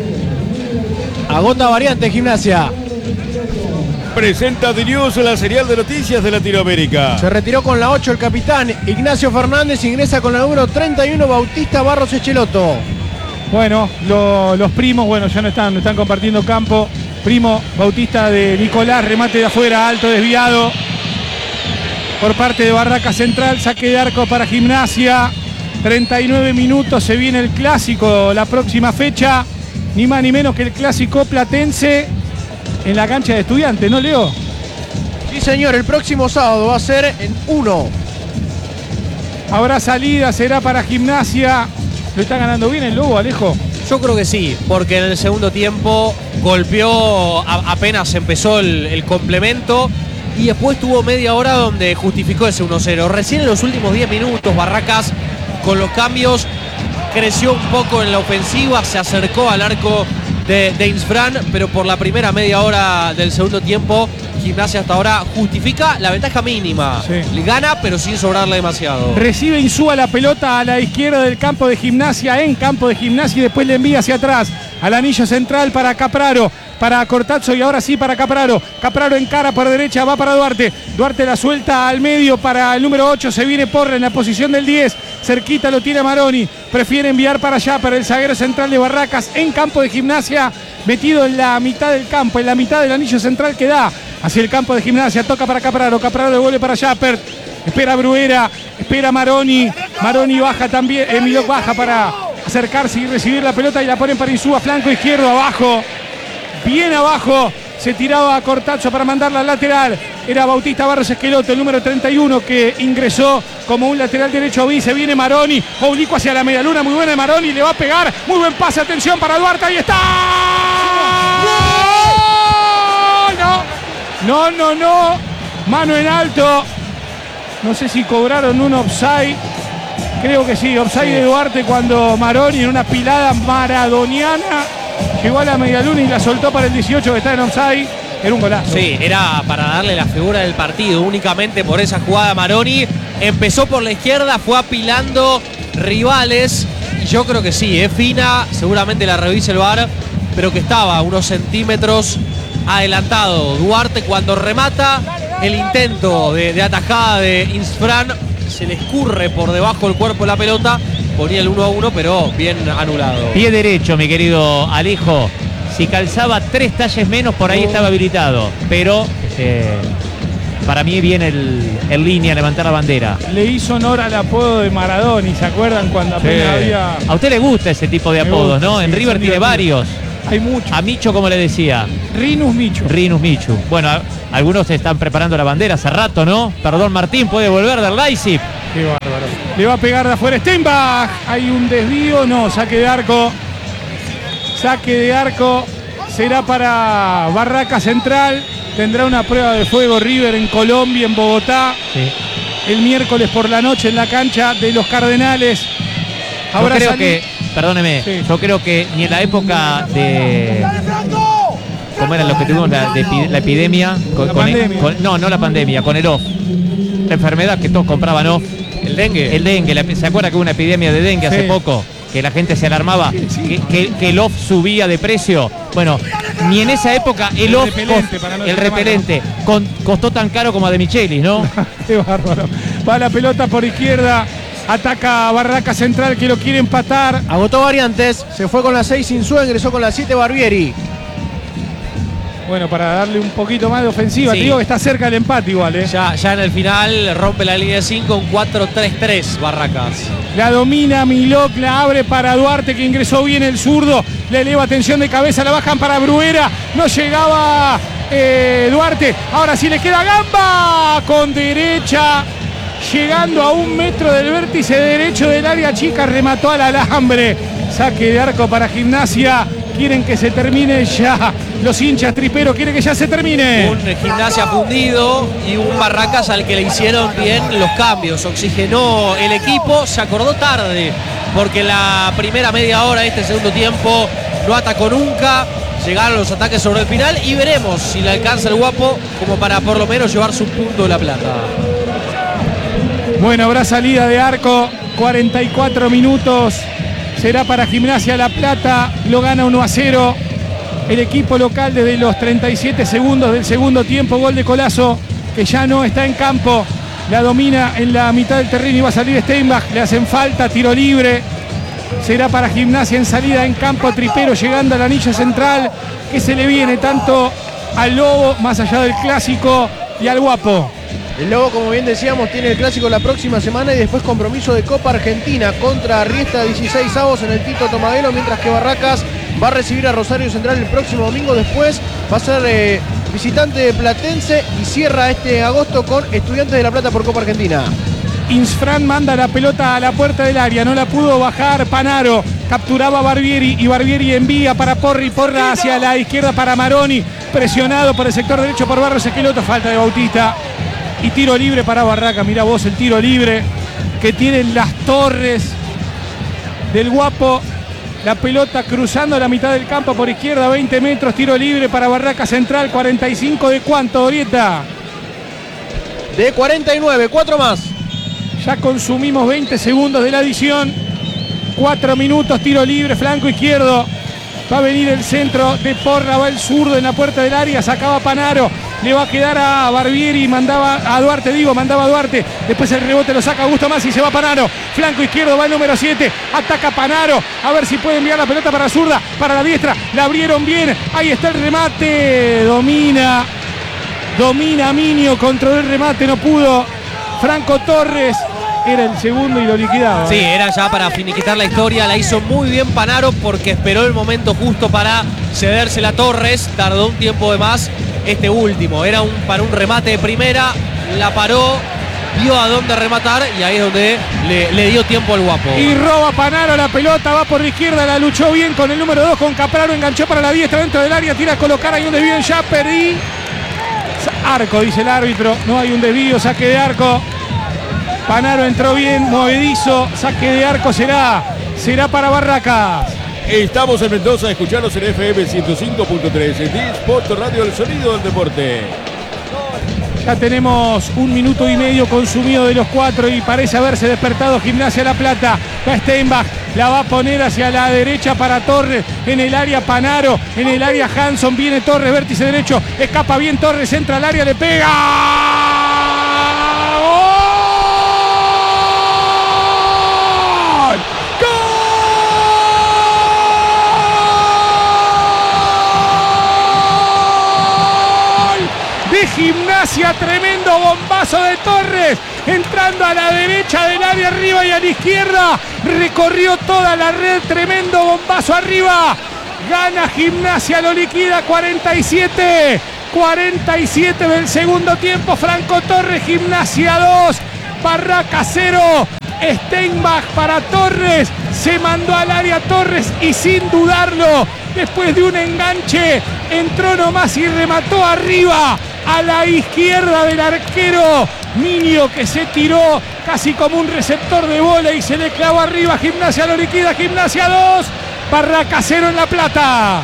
Agota variante Gimnasia. Presenta The News, la serial de noticias de Latinoamérica. Se retiró con la ocho el capitán Ignacio Fernández. Ingresa con la número treinta y uno Bautista Barros Echeloto. Bueno, lo, los primos, bueno, ya no están, no están compartiendo campo. Primo Bautista de Nicolás, remate de afuera, alto desviado por parte de Barraca Central. Saque de arco para Gimnasia. treinta y nueve minutos, se viene el clásico la próxima fecha. Ni más ni menos que el clásico platense en la cancha de Estudiantes, ¿no, Leo? Sí, señor, el próximo sábado va a ser en uno. Habrá salida, será para Gimnasia. ¿Lo está ganando bien el Lobo, Alejo? Yo creo que sí, porque en el segundo tiempo golpeó, a, apenas empezó el, el complemento y después tuvo media hora donde justificó ese uno cero. Recién en los últimos diez minutos Barracas con los cambios creció un poco en la ofensiva, se acercó al arco de, de Insfran, pero por la primera media hora del segundo tiempo Gimnasia hasta ahora justifica la ventaja mínima. Sí. Le gana, pero sin sobrarle demasiado. Recibe Insúa la pelota a la izquierda del campo de Gimnasia, en campo de Gimnasia, y después le envía hacia atrás al anillo central para Capraro, para Cortazzo y ahora sí para Capraro. Capraro encara por derecha, va para Duarte. Duarte la suelta al medio para el número ocho. Se viene Porra en la posición del diez. Cerquita lo tira Maroni. Prefiere enviar para allá, para el zaguero central de Barracas, en campo de Gimnasia, metido en la mitad del campo, en la mitad del anillo central que da hacia el campo de Gimnasia. Toca para Capraro. Capraro devuelve para Schapper. Espera Bruera. Espera Maroni. Maroni baja también. Emilio baja para acercarse y recibir la pelota y la ponen para Insúa. Flanco izquierdo, abajo. Bien abajo. Se tiraba a Cortazzo para mandarla al lateral. Era Bautista Barros Esqueloto, el número treinta y uno, que ingresó como un lateral derecho. Se viene Maroni. Oblicuo hacia la medialuna. Muy buena de Maroni. Le va a pegar. Muy buen pase. Atención para Duarte. Ahí está. No, no, no. Mano en alto. No sé si cobraron un offside. Creo que sí. Offside sí de Duarte cuando Maroni en una pilada maradoniana llegó a la medialuna y la soltó para el dieciocho que está en offside. Era un golazo. Sí, era para darle la figura del partido únicamente por esa jugada. Maroni empezó por la izquierda, fue apilando rivales y yo creo que sí, es fina, seguramente la revise el V A R, pero que estaba unos centímetros adelantado Duarte cuando remata. El intento de, de atajada de Insfran se le escurre por debajo del cuerpo de la pelota, ponía el uno a uno, pero bien anulado. Pie derecho, mi querido Alejo. Si calzaba tres talles menos, por ahí estaba habilitado. Pero eh, para mí viene el, el línea a levantar la bandera. Le hizo honor al apodo de Maradona, ¿se acuerdan cuando apenas Sí. había? A usted le gusta ese tipo de Me apodos, gusta, ¿no? sí, En River son tiene divertidos. varios. Hay muchos. A Micho, como le decía. Rinus Micho. Rinus Michu. Bueno, a- algunos se están preparando la bandera hace rato, ¿no? Perdón, Martín, puede volver del Leipzig. Qué bárbaro. Le va a pegar de afuera Steinbach. Hay un desvío, no, saque de arco. Saque de arco. Será para Barraca Central. Tendrá una prueba de fuego River en Colombia, en Bogotá. Sí. El miércoles por la noche en la cancha de los Cardenales. Yo Habrá creo salido- que, perdóneme, Sí. yo creo que ni en la época de... ¿Cómo era lo que tuvimos la, de epi- la epidemia? Con, La con el- pandemia. con- no, no la pandemia, con el off. La enfermedad que todos compraban off. El dengue. El dengue, la- ¿se acuerda que hubo una epidemia de dengue hace Sí. poco? Que la gente se alarmaba, que, que- que el off subía de precio. Bueno, ni en esa época el, El off, repelente, cost- para no el decir mal, repelente, con- costó tan caro como a de Michelis, ¿no? Qué bárbaro. Va la pelota por izquierda. Ataca Barraca Central que lo quiere empatar. Agotó variantes, se fue con la seis Insúa, ingresó con la siete Barbieri. Bueno, para darle un poquito más de ofensiva. Sí. Te digo que está cerca del empate igual, ¿eh? Ya, ya en el final rompe la línea de cinco en cuatro tres tres Barracas. La domina Milok, la abre para Duarte que ingresó bien el zurdo. Le eleva tensión de cabeza, la bajan para Bruera. No llegaba eh, Duarte. Ahora sí le queda Gamba con derecha. Llegando a un metro del vértice derecho del área chica, remató al alambre. Saque de arco para Gimnasia. Quieren que se termine ya. Los hinchas triperos quieren que ya se termine. Un Gimnasia fundido y un Barracas al que le hicieron bien los cambios. Oxigenó el equipo, se acordó tarde, porque la primera media hora de este segundo tiempo no atacó nunca. Llegaron los ataques sobre el final y veremos si le alcanza el Guapo como para por lo menos llevar su punto de la plata. Bueno, habrá salida de arco, cuarenta y cuatro minutos. Será para Gimnasia La Plata, lo gana uno a cero. El equipo local desde los treinta y siete segundos del segundo tiempo, gol de Colazo, que ya no está en campo. La domina en la mitad del terreno y va a salir Steinbach. Le hacen falta, tiro libre. Será para Gimnasia en salida en campo, Tripero llegando al anillo central, que se le viene tanto al Lobo, más allá del clásico, y al Guapo. El Lobo, como bien decíamos, tiene el clásico la próxima semana y después compromiso de Copa Argentina contra Riestra dieciséis avos en el Tito Tomaguelo, mientras que Barracas va a recibir a Rosario Central el próximo domingo. Después va a ser eh, visitante de Platense y cierra este agosto con Estudiantes de La Plata por Copa Argentina. Insfran manda la pelota a la puerta del área, no la pudo bajar Panaro, capturaba a Barbieri y Barbieri envía para Porri, Porra hacia la izquierda para Maroni, presionado por el sector derecho por Barros Esqueloto, falta de Bautista y tiro libre para Barraca. Mirá vos el tiro libre que tienen las torres del Guapo. La pelota cruzando la mitad del campo por izquierda, veinte metros, tiro libre para Barraca Central, cuarenta y cinco de cuánto, Orieta. De cuarenta y nueve, cuatro más. Ya consumimos veinte segundos de la adición. cuatro minutos, tiro libre, flanco izquierdo. Va a venir el centro de Porra, va el zurdo en la puerta del área, sacaba Panaro. Le va a quedar a Barbieri, mandaba a Duarte, digo, mandaba a Duarte. Después el rebote lo saca Augusto Masi y se va Panaro. Flanco izquierdo va el número siete. Ataca Panaro. A ver si puede enviar la pelota para la zurda, para la diestra. La abrieron bien. Ahí está el remate. Domina. Domina Minio. Controló el remate. No pudo. Franco Torres. Era el segundo y lo liquidaba. Sí, era ya para finiquitar la historia. La hizo muy bien Panaro porque esperó el momento justo para cedérsela a Torres. Tardó un tiempo de más este último. Era un, para un remate de primera. La paró, vio a dónde rematar y ahí es donde le, le dio tiempo al Guapo. Y roba Panaro la pelota, va por la izquierda, la luchó bien con el número dos, con Capraro, enganchó para la diestra dentro del área, tira a colocar, hay un desvío en Japper y... Arco, dice el árbitro, no hay un desvío, saque de arco. Panaro entró bien, movedizo, saque de arco será, será para Barracas. Estamos en Mendoza, escuchanos en F M ciento cinco punto tres, en Sport Radio, el sonido del deporte. Ya tenemos un minuto y medio consumido de los cuatro y parece haberse despertado Gimnasia La Plata. Va Steinbach, la va a poner hacia la derecha para Torres, en el área Panaro, en el área Hanson, viene Torres, vértice derecho, escapa bien Torres, entra al área, le pega. De Gimnasia Gimnasia, tremendo bombazo de Torres, entrando a la derecha del área arriba y a la izquierda, recorrió toda la red, tremendo bombazo arriba, gana Gimnasia, lo liquida cuarenta y siete, cuarenta y siete del segundo tiempo, Franco Torres, Gimnasia dos, Barracas cero, Steinbach para Torres, se mandó al área Torres y sin dudarlo, después de un enganche, entró nomás y remató arriba, a la izquierda del arquero Minio, que se tiró casi como un receptor de bola y se le clavó arriba. Gimnasia lo liquida, Gimnasia dos, Barracas cero en La Plata.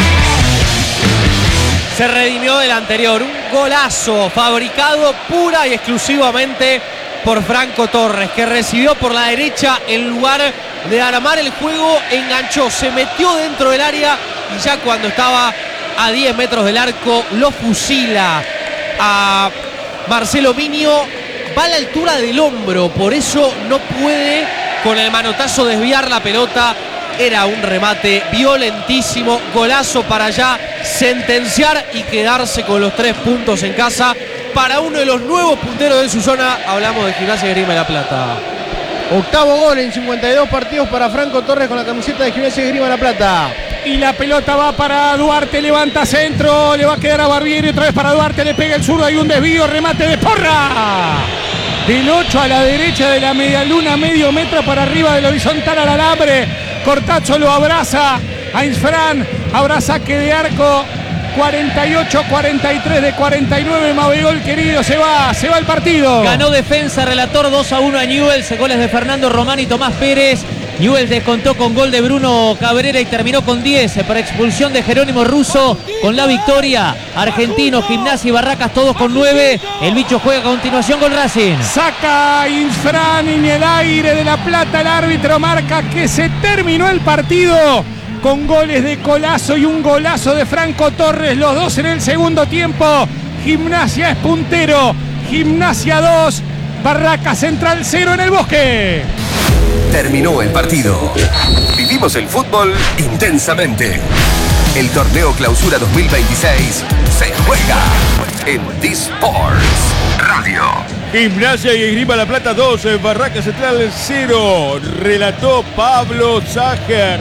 Se redimió del anterior, un golazo fabricado pura y exclusivamente por Franco Torres, que recibió por la derecha en lugar de armar el juego, enganchó, se metió dentro del área y ya cuando estaba a diez metros del arco lo fusila a Marcelo Minio, va a la altura del hombro, por eso no puede con el manotazo desviar la pelota. Era un remate violentísimo, golazo para ya sentenciar y quedarse con los tres puntos en casa para uno de los nuevos punteros de su zona. Hablamos de Gimnasia y Esgrima de La Plata. Octavo gol en cincuenta y dos partidos para Franco Torres con la camiseta de Gimnasia y Esgrima de La Plata. Y la pelota va para Duarte, levanta centro, le va a quedar a Barbieri, otra vez para Duarte, le pega el zurdo, hay un desvío, remate de Porra. Del ocho a la derecha de la medialuna, medio metro para arriba del horizontal al alambre. Cortazzo lo abraza a Insfran, habrá saque de arco. cuarenta y ocho cuarenta y tres de cuarenta y nueve, Mabegol querido, se va, se va el partido. Ganó Defensa, relator dos a uno a Newell's, goles de Fernando Román y Tomás Pérez. Newell's descontó con gol de Bruno Cabrera y terminó con diez para expulsión de Jerónimo Russo. Con la victoria, Argentinos, Gimnasia y Barracas todos con nueve. El bicho juega a continuación con Racing. Saca Insfran en el aire de La Plata, el árbitro marca que se terminó el partido con goles de Colazo y un golazo de Franco Torres, los dos en el segundo tiempo. Gimnasia es puntero, Gimnasia dos, Barracas Central cero en el Bosque. Terminó el partido. Vivimos el fútbol intensamente. El torneo Clausura dos mil veintiséis se juega en D-Sports Radio. Gimnasia y Esgrima La Plata dos, Barracas Central cero. Relató Pablo Ságer.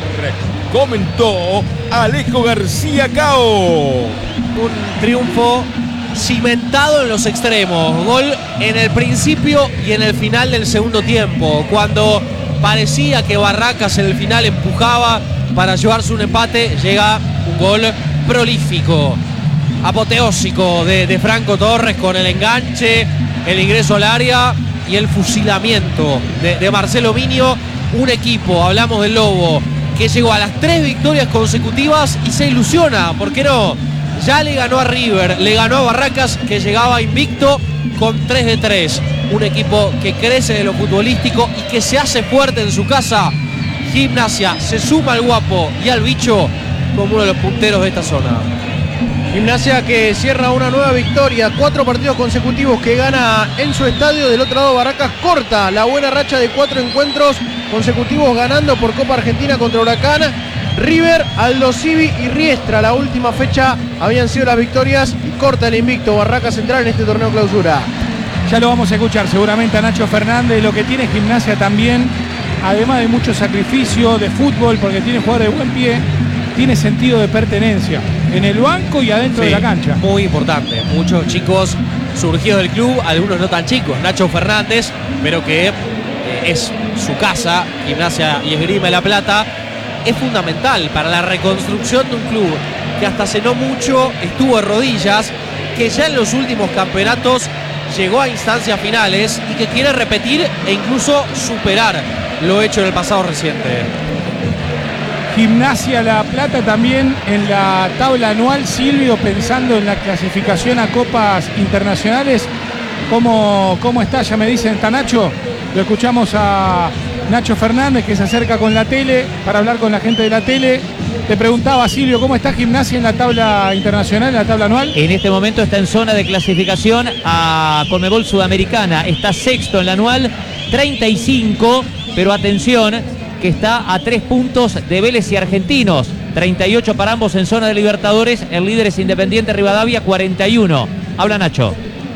Comentó Alejo García Cao. Un triunfo cimentado en los extremos. Gol en el principio y en el final del segundo tiempo. Cuando parecía que Barracas en el final empujaba para llevarse un empate, llega un gol prolífico, apoteósico de, de Franco Torres con el enganche, el ingreso al área y el fusilamiento de, de Marcelo Minio. Un equipo, hablamos del Lobo, que llegó a las tres victorias consecutivas y se ilusiona, ¿por qué no? Ya le ganó a River, le ganó a Barracas, que llegaba invicto con tres de tres. Un equipo que crece de lo futbolístico y que se hace fuerte en su casa. Gimnasia se suma al Guapo y al Bicho como uno de los punteros de esta zona. Gimnasia que cierra una nueva victoria, cuatro partidos consecutivos que gana en su estadio. Del otro lado, Barracas corta la buena racha de cuatro encuentros consecutivos ganando por Copa Argentina contra Huracán. River, Aldo Civi y Riestra, la última fecha habían sido las victorias y corta el invicto Barracas Central en este torneo Clausura. Ya lo vamos a escuchar seguramente a Nacho Fernández, lo que tiene Gimnasia también, además de mucho sacrificio de fútbol, porque tiene jugadores de buen pie, tiene sentido de pertenencia en el banco y adentro Sí, de la cancha. Muy importante, muchos chicos surgidos del club, algunos no tan chicos. Nacho Fernández, pero que eh, es su casa, Gimnasia y Esgrima de La Plata, es fundamental para la reconstrucción de un club que hasta hace no mucho estuvo de rodillas, que ya en los últimos campeonatos llegó a instancias finales y que quiere repetir e incluso superar lo hecho en el pasado reciente. Gimnasia La Plata también en la tabla anual, Silvio, pensando en la clasificación a copas internacionales. ¿Cómo, cómo está? Ya me dicen, ¿está Nacho? Lo escuchamos a Nacho Fernández, que se acerca con la tele para hablar con la gente de la tele. Te preguntaba, Silvio, ¿cómo está Gimnasia en la tabla internacional, en la tabla anual? En este momento está en zona de clasificación a Conmebol Sudamericana. Está sexto en la anual, treinta y cinco, pero atención, que está a tres puntos de Vélez y Argentinos. treinta y ocho para ambos en zona de Libertadores. El líder es Independiente Rivadavia, cuarenta y uno. Habla Nacho.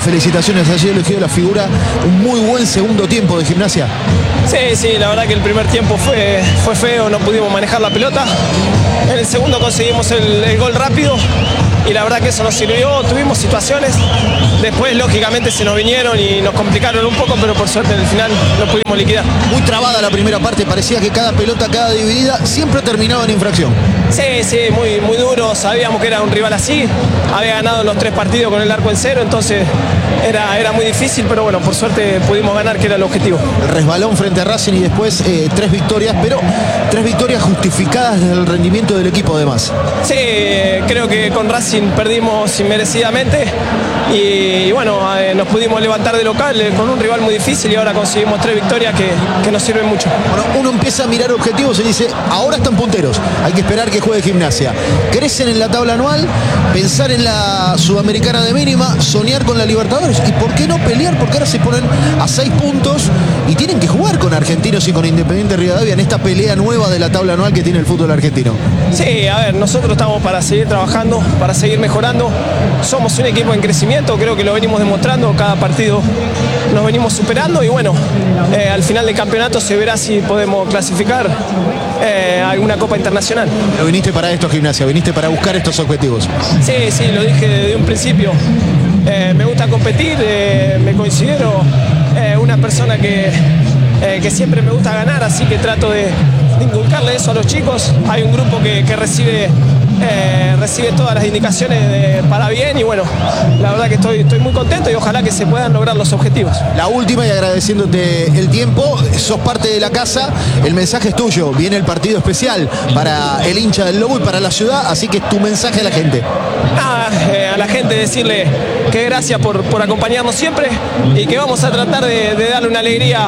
felicitaciones, ha sido elegido la figura, un muy buen segundo tiempo de Gimnasia. Sí, sí, la verdad que el primer tiempo fue, fue feo, no pudimos manejar la pelota. En el segundo conseguimos el, el gol rápido y la verdad que eso nos sirvió, tuvimos situaciones, después lógicamente se nos vinieron y nos complicaron un poco, pero por suerte en el final lo pudimos liquidar. Muy trabada la primera parte, parecía que cada pelota, cada dividida, siempre terminaba en infracción. Sí, sí, muy, muy duro, sabíamos que era un rival así, había ganado los tres partidos con el arco en cero, entonces era, era muy difícil, pero bueno, por suerte pudimos ganar, que era el objetivo. El resbalón frente a Racing y después eh, tres victorias, pero tres victorias justificadas desde el rendimiento del equipo además. Sí, creo que con Racing perdimos inmerecidamente y, y bueno, eh, nos pudimos levantar de local eh, con un rival muy difícil y ahora conseguimos tres victorias que, que nos sirven mucho. Bueno, uno empieza a mirar objetivos y dice, ahora están punteros, hay que esperar que juegue Gimnasia. Crecen en la tabla anual, pensar en la Sudamericana de mínima, soñar con la Libertadores y por qué no pelear, porque ahora se ponen a seis puntos y tienen que jugar con Argentinos y con Independiente Rivadavia en esta pelea nueva de la tabla anual que tiene el fútbol argentino. Sí, a ver, nosotros estamos para seguir trabajando, para seguir mejorando. Somos un equipo en crecimiento, creo que lo venimos demostrando, cada partido nos venimos superando y bueno, eh, al final del campeonato se verá si podemos clasificar eh, a alguna Copa Internacional. Pero viniste para esto, Gimnasia, viniste para buscar estos objetivos. Sí, sí, lo dije desde un principio. Eh, me gusta competir, eh, me considero eh, una persona que, eh, que siempre me gusta ganar, así que trato de, de inculcarle eso a los chicos. Hay un grupo que, que recibe, eh, recibe todas las indicaciones de, para bien y bueno, la verdad que estoy, estoy muy contento y ojalá que se puedan lograr los objetivos. La última y agradeciéndote el tiempo, sos parte de la casa, el mensaje es tuyo, viene el partido especial para el hincha del Lobo y para la ciudad, así que tu mensaje a la gente. Nada, eh, a la gente decirle que gracias por, por acompañarnos siempre y que vamos a tratar de, de darle una alegría.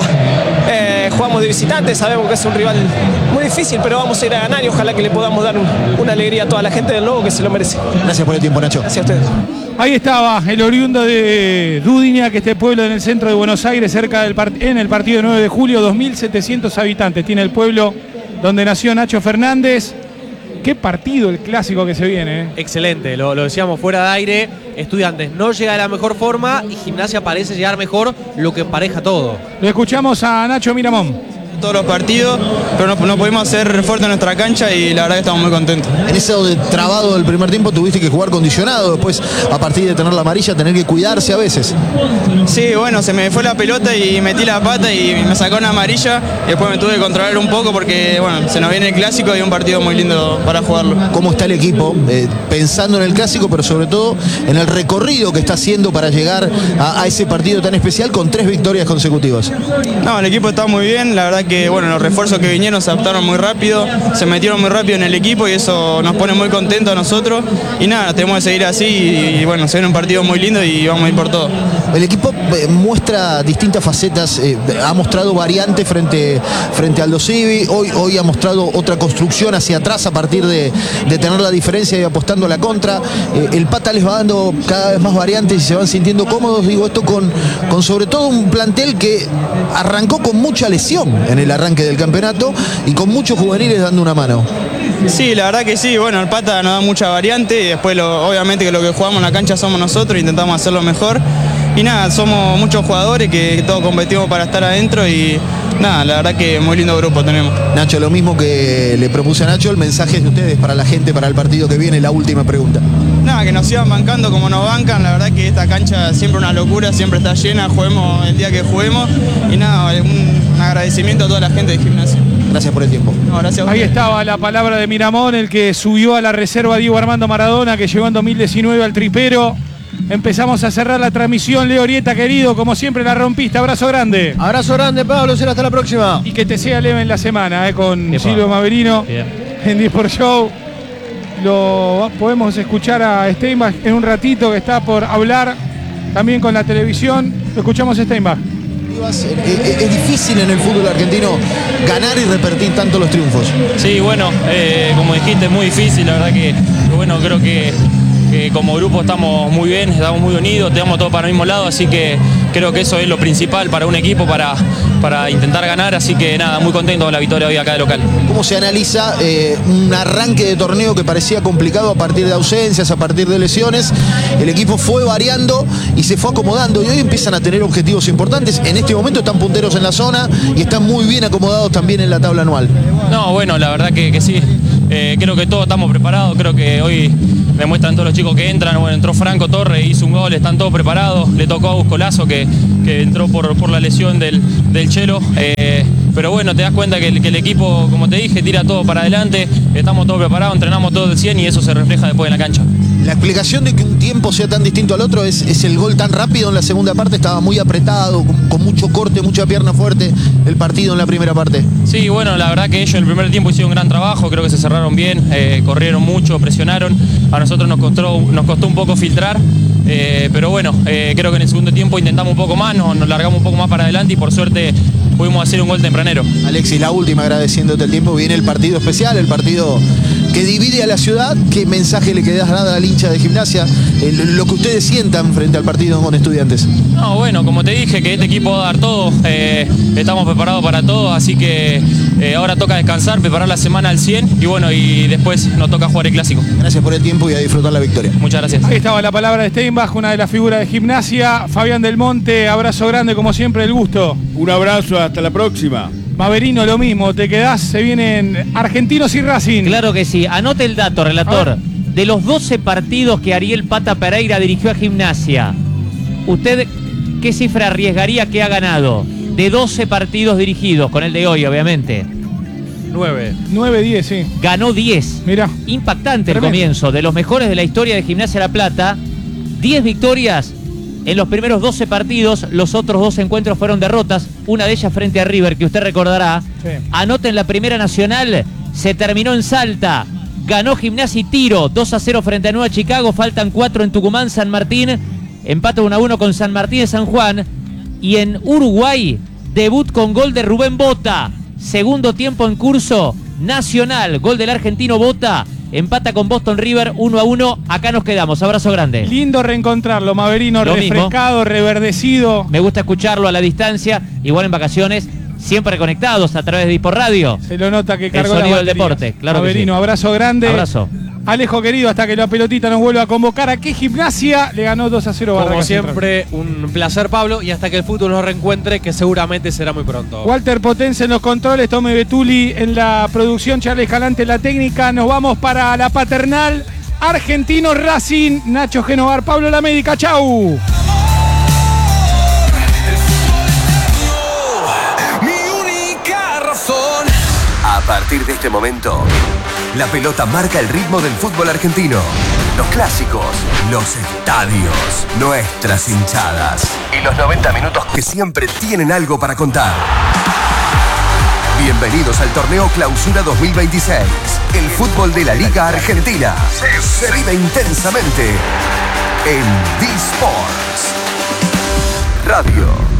Eh, jugamos de visitante, sabemos que es un rival muy difícil, pero vamos a ir a ganar y ojalá que le podamos dar un, una alegría a toda la gente del Lobo que se lo merece. Gracias por el tiempo, Nacho. Gracias a ustedes. Ahí estaba el oriundo de Dudiña, que este pueblo en el centro de Buenos Aires, cerca del part- en el partido nueve de julio, dos mil setecientos habitantes. Tiene el pueblo donde nació Nacho Fernández. Qué partido el clásico que se viene, ¿eh? Excelente, lo, lo decíamos fuera de aire. Estudiantes no llega de la mejor forma y Gimnasia parece llegar mejor, lo que empareja todo. Lo escuchamos a Nacho Miramón. Todos los partidos, pero no, no pudimos hacer fuerte en nuestra cancha y la verdad que estamos muy contentos. En eso de trabado del primer tiempo tuviste que jugar condicionado, después a partir de tener la amarilla tener que cuidarse a veces. Sí, bueno, se me fue la pelota y metí la pata y me sacó una amarilla y después me tuve que controlar un poco porque bueno, se nos viene el clásico y un partido muy lindo para jugarlo. ¿Cómo está el equipo? Eh, pensando en el clásico, pero sobre todo en el recorrido que está haciendo para llegar a, a ese partido tan especial con tres victorias consecutivas. No, el equipo está muy bien, la verdad que bueno, los refuerzos que vinieron se adaptaron muy rápido, se metieron muy rápido en el equipo y eso nos pone muy contentos a nosotros y nada, tenemos que seguir así y, y bueno, se viene un partido muy lindo y vamos a ir por todo. El equipo eh, muestra distintas facetas, eh, ha mostrado variantes frente, frente al Aldo Civi, hoy, hoy ha mostrado otra construcción hacia atrás a partir de, de tener la diferencia y apostando a la contra. Eh, el Pata les va dando cada vez más variantes y se van sintiendo cómodos, digo esto con, con sobre todo un plantel que arrancó con mucha lesión en el arranque del campeonato y con muchos juveniles dando una mano. Sí, la verdad que sí, bueno, el Pata nos da mucha variante y después lo, obviamente que lo que jugamos en la cancha somos nosotros, intentamos hacerlo mejor y nada, somos muchos jugadores que todos competimos para estar adentro y nada, la verdad que muy lindo grupo tenemos. Nacho, lo mismo que le propuse a Nacho, el mensaje de ustedes para la gente, para el partido que viene, la última pregunta. Nada, que nos sigan bancando como nos bancan, la verdad que esta cancha siempre una locura, siempre está llena, juguemos el día que juguemos y nada, un, un agradecimiento a toda la gente de Gimnasia. Gracias por el tiempo. No, gracias a Ahí estaba la palabra de Miramón, el que subió a la reserva Diego Armando Maradona, que llegó en dos mil diecinueve al tripero. Empezamos a cerrar la transmisión. Leo Orieta, querido, como siempre la rompiste. Abrazo grande. Abrazo grande, Pablo. Será hasta la próxima. Y que te sea leve en la semana, eh, con Epa. Silvio Maverino. Bien. En Disport Show. Lo podemos escuchar a Steinbach en un ratito, que está por hablar también con la televisión. Lo escuchamos a Steinbach. Es, es difícil en el fútbol argentino ganar y repetir tanto los triunfos. Sí, bueno, eh, como dijiste, es muy difícil. La verdad que, que bueno, creo que, que como grupo estamos muy bien, estamos muy unidos, tenemos todo para el mismo lado, así que creo que eso es lo principal para un equipo, para, para intentar ganar, así que nada, muy contento con la victoria hoy acá de local. ¿Cómo se analiza eh, un arranque de torneo que parecía complicado a partir de ausencias, a partir de lesiones? El equipo fue variando y se fue acomodando y hoy empiezan a tener objetivos importantes. En este momento están punteros en la zona y están muy bien acomodados también en la tabla anual. No, bueno, la verdad que, que sí. Eh, creo que todos estamos preparados, creo que hoy demuestran todos los chicos que entran. Bueno, entró Franco Torres, hizo un gol, están todos preparados. Le tocó a Buscolazo que, que entró por, por la lesión del, del Chelo. Eh, pero bueno, te das cuenta que el, que el equipo, como te dije, tira todo para adelante. Estamos todos preparados, entrenamos todo del cien y eso se refleja después en la cancha. La explicación de que un tiempo sea tan distinto al otro es, es el gol tan rápido en la segunda parte. Estaba muy apretado, con, con mucho corte, mucha pierna fuerte el partido en la primera parte. Sí, bueno, la verdad que ellos en el primer tiempo hicieron un gran trabajo, creo que se cerraron bien, eh, corrieron mucho, presionaron. A nosotros nos costó, nos costó un poco filtrar, eh, pero bueno, eh, creo que en el segundo tiempo intentamos un poco más, nos, nos largamos un poco más para adelante y por suerte pudimos hacer un gol tempranero. Alexis, la última, agradeciéndote el tiempo, viene el partido especial, el partido que divide a la ciudad. ¿Qué mensaje le querés dar al hincha de Gimnasia? El, lo que ustedes sientan frente al partido con Estudiantes. No, bueno, como te dije, que este equipo va a dar todo, eh, estamos preparados para todo, así que eh, ahora toca descansar, preparar la semana al cien y bueno, y después nos toca jugar el clásico. Gracias por el tiempo y a disfrutar la victoria. Muchas gracias. Ahí estaba la palabra de Steinbach, una de las figuras de Gimnasia. Fabián Del Monte, abrazo grande, como siempre, el gusto. Un abrazo, hasta la próxima. Maverino, lo mismo, te quedás, se vienen Argentinos y Racing. Claro que sí, anote el dato, relator. De los doce partidos que Ariel Pata Pereira dirigió a Gimnasia, ¿usted qué cifra arriesgaría que ha ganado? De doce partidos dirigidos, con el de hoy, obviamente. nueve. nueve, diez, sí. Ganó diez. Mirá. Impactante Tremendo. el comienzo, de los mejores de la historia de Gimnasia La Plata. diez victorias en los primeros doce partidos, los otros dos encuentros fueron derrotas, una de ellas frente a River, que usted recordará. Sí. Anota en la Primera Nacional, se terminó en Salta, ganó Gimnasia y Tiro, dos a cero frente a Nueva Chicago, faltan cuatro en Tucumán, San Martín, empate uno a uno con San Martín de San Juan, y en Uruguay, debut con gol de Rubén Bota, segundo tiempo en curso, Nacional, gol del argentino Bota, empata con Boston River uno a uno. Acá nos quedamos. Abrazo grande. Lindo reencontrarlo, Maverino, Lo refrescado, mismo. reverdecido. Me gusta escucharlo a la distancia, igual en vacaciones, siempre conectados a través de Hipo Radio. Se lo nota que El cargó sonido las del baterías. deporte, claro que Maverino, sí. abrazo grande. Abrazo. Alejo querido, hasta que la pelotita nos vuelva a convocar. ¿A qué Gimnasia le ganó dos a cero Como Barracas siempre, un placer, Pablo, y hasta que el fútbol nos reencuentre, que seguramente será muy pronto. Walter Potenza en los controles, Tommy Betuli en la producción, Charles Escalante en la técnica. Nos vamos para la Paternal. Argentino Racing, Nacho Genovar, Pablo La Médica. Chau. A partir de este momento, la pelota marca el ritmo del fútbol argentino. Los clásicos, los estadios, nuestras hinchadas y los noventa minutos que siempre tienen algo para contar. Bienvenidos al torneo Clausura dos mil veintiséis. El fútbol de la Liga Argentina se vive intensamente en D-Sports Radio.